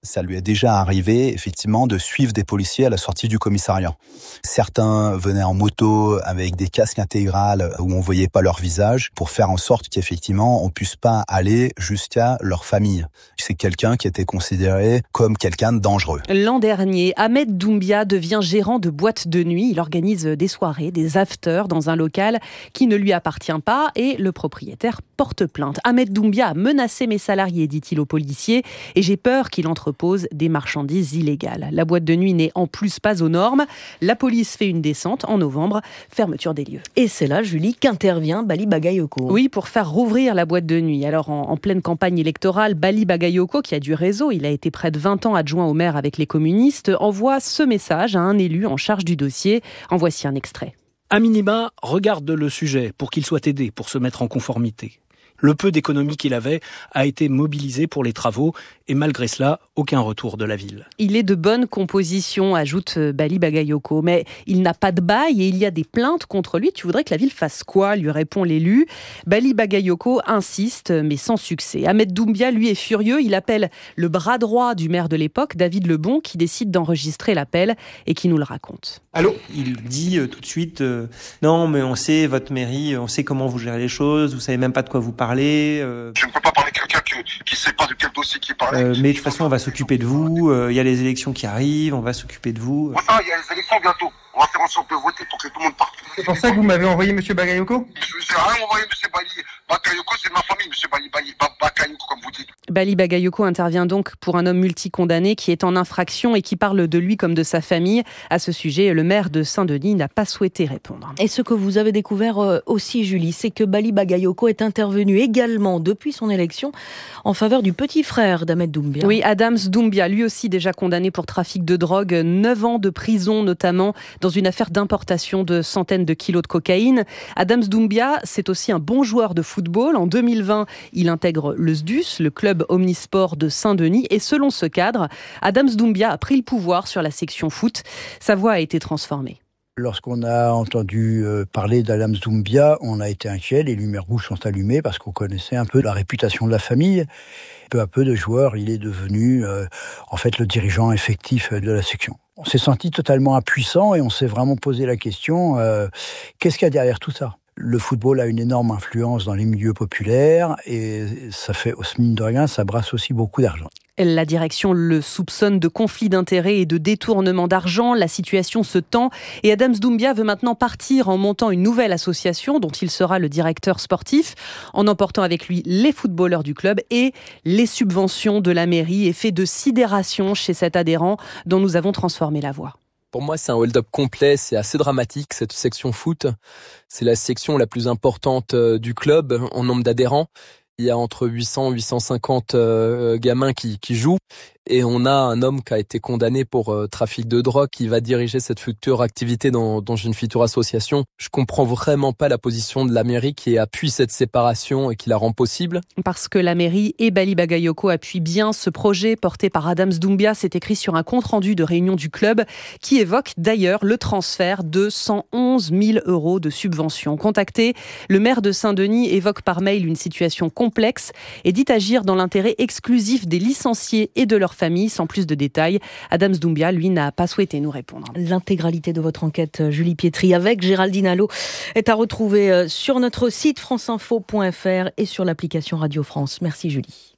Ça lui est déjà arrivé, effectivement, de suivre des policiers à la sortie du commissariat. Certains venaient en moto avec des casques intégrales où on voyait pas leur visage pour faire en sorte qu'effectivement, on puisse pas aller jusqu'à leur famille. C'est quelqu'un qui était considéré comme quelqu'un de dangereux. L'an dernier, Ahmed Doumbia devient gérant de boîte de nuit. Il organise des soirées, des afters dans un local qui ne lui appartient pas et le propriétaire porte plainte. Ahmed Doumbia a menacé mes salariés, dit-il aux policiers, et j'ai peur qu'il entrepose des marchandises illégales. La boîte de nuit n'est en plus pas aux normes. La police fait une descente en novembre, fermeture des lieux. Et c'est là, Julie, qu'intervient Bali Bagayoko. Oui, pour faire rouvrir la boîte de nuit. Alors, en, en pleine campagne électorale, Bali Bagayoko, qui a du réseau, il a été près de vingt ans adjoint au maire avec les communistes, envoie ce message à un élu en charge du dossier. En voici un extrait. À minima, regarde le sujet pour qu'il soit aidé pour se mettre en conformité. Le peu d'économie qu'il avait a été mobilisé pour les travaux et malgré cela, aucun retour de la ville. Il est de bonne composition, ajoute Bali Bagayoko, mais il n'a pas de bail et il y a des plaintes contre lui. Tu voudrais que la ville fasse quoi ? Lui répond l'élu. Bali Bagayoko insiste, mais sans succès. Ahmed Doumbia, lui, est furieux. Il appelle le bras droit du maire de l'époque, David Lebon, qui décide d'enregistrer l'appel et qui nous le raconte. Allô ? Il dit euh, tout de suite euh, « Non, mais on sait, votre mairie, on sait comment vous gérez les choses, vous savez même pas de quoi vous parlez. Euh... Je ne peux pas parler à quelqu'un qui ne sait pas de quel dossier qui parle. Euh, mais de toute façon, on va s'occuper de vous. Il euh, y a les élections qui arrivent, on va s'occuper de vous. Voilà, il y a les élections bientôt. On va faire en sorte de voter pour que tout le monde parte. C'est pour ça que vous m'avez envoyé Monsieur Bagayoko ? Je ne sais rien envoyé Monsieur Bali Bagayoko, c'est ma famille, Monsieur Bali Bagayoko, comme vous dites. Bali Bagayoko intervient donc pour un homme multicondamné qui est en infraction et qui parle de lui comme de sa famille. À ce sujet, le maire de Saint-Denis n'a pas souhaité répondre. Et ce que vous avez découvert aussi, Julie, c'est que Bali Bagayoko est intervenu également depuis son élection en faveur du petit frère d'Ahmed Doumbia. Oui, Adams Doumbia, lui aussi déjà condamné pour trafic de drogue, neuf ans de prison notamment, dans une affaire d'importation de centaines de kilos de cocaïne. Adams Doumbia, c'est aussi un bon joueur de football. En deux mille vingt, il intègre le S D U S, le club omnisport de Saint-Denis. Et selon ce cadre, Adams Doumbia a pris le pouvoir sur la section foot. Sa voix a été transformée. Lorsqu'on a entendu parler d'Adams Doumbia, on a été inquiet, les lumières rouges sont allumées parce qu'on connaissait un peu la réputation de la famille. Peu à peu de joueurs, il est devenu euh, en fait le dirigeant effectif de la section. On s'est senti totalement impuissant et on s'est vraiment posé la question, euh, qu'est-ce qu'il y a derrière tout ça ? Le football a une énorme influence dans les milieux populaires et ça fait, mine de rien, ça brasse aussi beaucoup d'argent. La direction le soupçonne de conflit d'intérêts et de détournement d'argent. La situation se tend et Adams Doumbia veut maintenant partir en montant une nouvelle association dont il sera le directeur sportif, en emportant avec lui les footballeurs du club et les subventions de la mairie. Effet de sidération chez cet adhérent dont nous avons transformé la voix. Pour moi, c'est un hold-up complet, c'est assez dramatique, cette section foot. C'est la section la plus importante du club en nombre d'adhérents. Il y a entre huit cents et huit cent cinquante euh, gamins qui, qui jouent. Et on a un homme qui a été condamné pour euh, trafic de drogue qui va diriger cette future activité dans, dans une future association. Je comprends vraiment pas la position de la mairie qui appuie cette séparation et qui la rend possible. Parce que la mairie et Bali Bagayoko appuient bien ce projet porté par Adams Doumbia. C'est écrit sur un compte-rendu de réunion du club qui évoque d'ailleurs le transfert de cent onze mille euros de subventions. Contacté, le maire de Saint-Denis évoque par mail une situation complexe et dit agir dans l'intérêt exclusif des licenciés et de leurs familles. Sans plus de détails, Adams Doumbia, lui, n'a pas souhaité nous répondre. L'intégralité de votre enquête, Julie Pietri, avec Géraldine Allo, est à retrouver sur notre site franceinfo point f r et sur l'application Radio France. Merci Julie.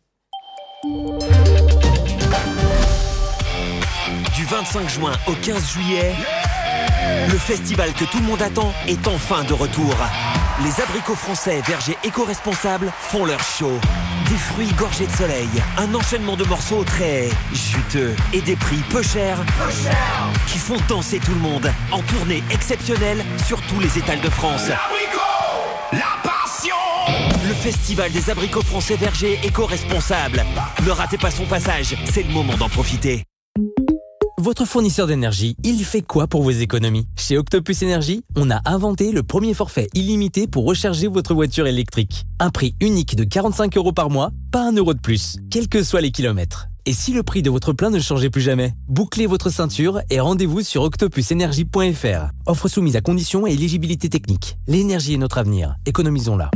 Du vingt-cinq juin au quinze juillet, le festival que tout le monde attend est enfin de retour. Les abricots français vergers éco-responsables font leur show. Des fruits gorgés de soleil, un enchaînement de morceaux très juteux et des prix peu chers, peu chers qui font danser tout le monde en tournée exceptionnelle sur tous les étals de France. L'abricot, la passion. Le festival des abricots français vergers éco-responsables. Ne ratez pas son passage, c'est le moment d'en profiter. Votre fournisseur d'énergie, il fait quoi pour vos économies ? Chez Octopus Énergie, on a inventé le premier forfait illimité pour recharger votre voiture électrique. Un prix unique de quarante-cinq euros par mois, pas un euro de plus, quels que soient les kilomètres. Et si le prix de votre plein ne changeait plus jamais ? Bouclez votre ceinture et rendez-vous sur octopus énergie point f r. Offre soumise à conditions et éligibilité technique. L'énergie est notre avenir, économisons-la.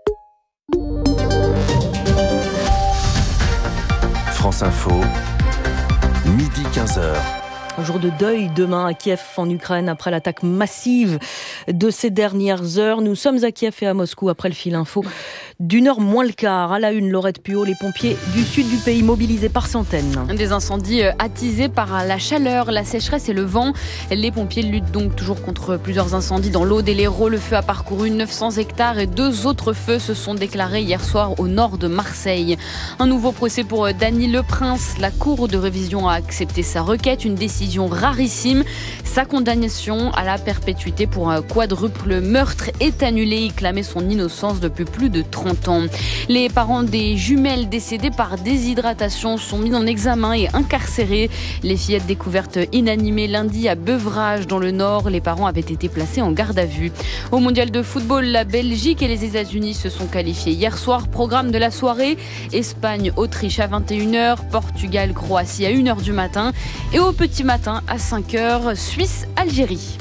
France Info. midi quinze heures. Un jour de deuil demain à Kiev en Ukraine après l'attaque massive de ces dernières heures. Nous sommes à Kiev et à Moscou après le fil info d'une heure moins le quart. À la une, Laurette Puot, les pompiers du sud du pays mobilisés par centaines. Des incendies attisés par la chaleur, la sécheresse et le vent. Les pompiers luttent donc toujours contre plusieurs incendies dans l'Aude et l'Hérault. Le feu a parcouru neuf cents hectares et deux autres feux se sont déclarés hier soir au nord de Marseille. Un nouveau procès pour Dany Le Prince. La Cour de révision a accepté sa requête, une décision rarissime. Sa condamnation à la perpétuité pour un quadruple meurtre est annulée. Il clamait son innocence depuis plus de trente ans. Les parents des jumelles décédées par déshydratation sont mis en examen et incarcérés. Les fillettes découvertes inanimées lundi à Beuvrages dans le Nord. Les parents avaient été placés en garde à vue. Au mondial de football, la Belgique et les États-Unis se sont qualifiés hier soir. Programme de la soirée, Espagne-Autriche à vingt et une heures, Portugal-Croatie à une heure du matin et au petit matin à cinq heures, Suisse-Algérie.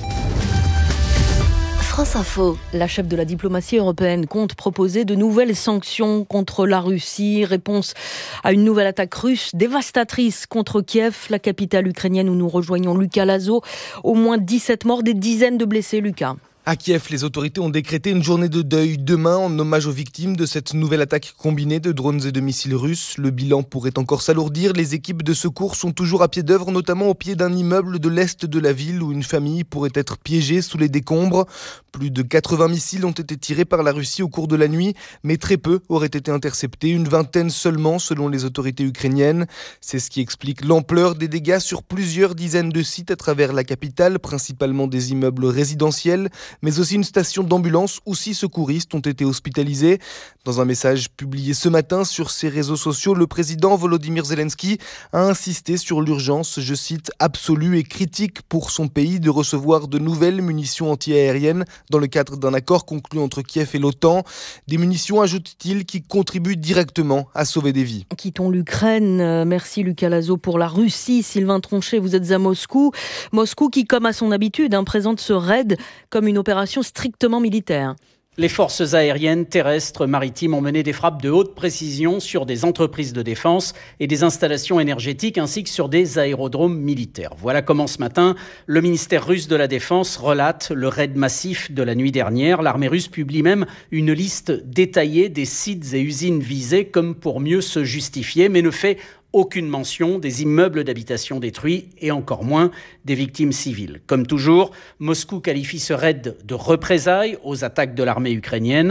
France Info. La chef de la diplomatie européenne compte proposer de nouvelles sanctions contre la Russie. Réponse à une nouvelle attaque russe dévastatrice contre Kiev, la capitale ukrainienne où nous rejoignons Lucas Lazo. Au moins dix-sept morts, des dizaines de blessés, Lucas. À Kiev, les autorités ont décrété une journée de deuil demain en hommage aux victimes de cette nouvelle attaque combinée de drones et de missiles russes. Le bilan pourrait encore s'alourdir. Les équipes de secours sont toujours à pied d'œuvre, notamment au pied d'un immeuble de l'est de la ville où une famille pourrait être piégée sous les décombres. Plus de quatre-vingts missiles ont été tirés par la Russie au cours de la nuit, mais très peu auraient été interceptés, une vingtaine seulement selon les autorités ukrainiennes. C'est ce qui explique l'ampleur des dégâts sur plusieurs dizaines de sites à travers la capitale, principalement des immeubles résidentiels, mais aussi une station d'ambulance où six secouristes ont été hospitalisés. Dans un message publié ce matin sur ses réseaux sociaux, le président Volodymyr Zelensky a insisté sur l'urgence, je cite, absolue et critique pour son pays de recevoir de nouvelles munitions antiaériennes dans le cadre d'un accord conclu entre Kiev et l'OTAN. Des munitions, ajoute-t-il, qui contribuent directement à sauver des vies. Quittons l'Ukraine. Merci Lucas Lazo pour la Russie. Sylvain Tronchet, vous êtes à Moscou. Moscou qui, comme à son habitude, hein, présente ce raid comme une opération strictement militaire. Les forces aériennes, terrestres, maritimes ont mené des frappes de haute précision sur des entreprises de défense et des installations énergétiques ainsi que sur des aérodromes militaires. Voilà comment ce matin, le ministère russe de la Défense relate le raid massif de la nuit dernière. L'armée russe publie même une liste détaillée des sites et usines visés comme pour mieux se justifier, mais ne fait aucune mention des immeubles d'habitation détruits et encore moins des victimes civiles. Comme toujours, Moscou qualifie ce raid de représailles aux attaques de l'armée ukrainienne.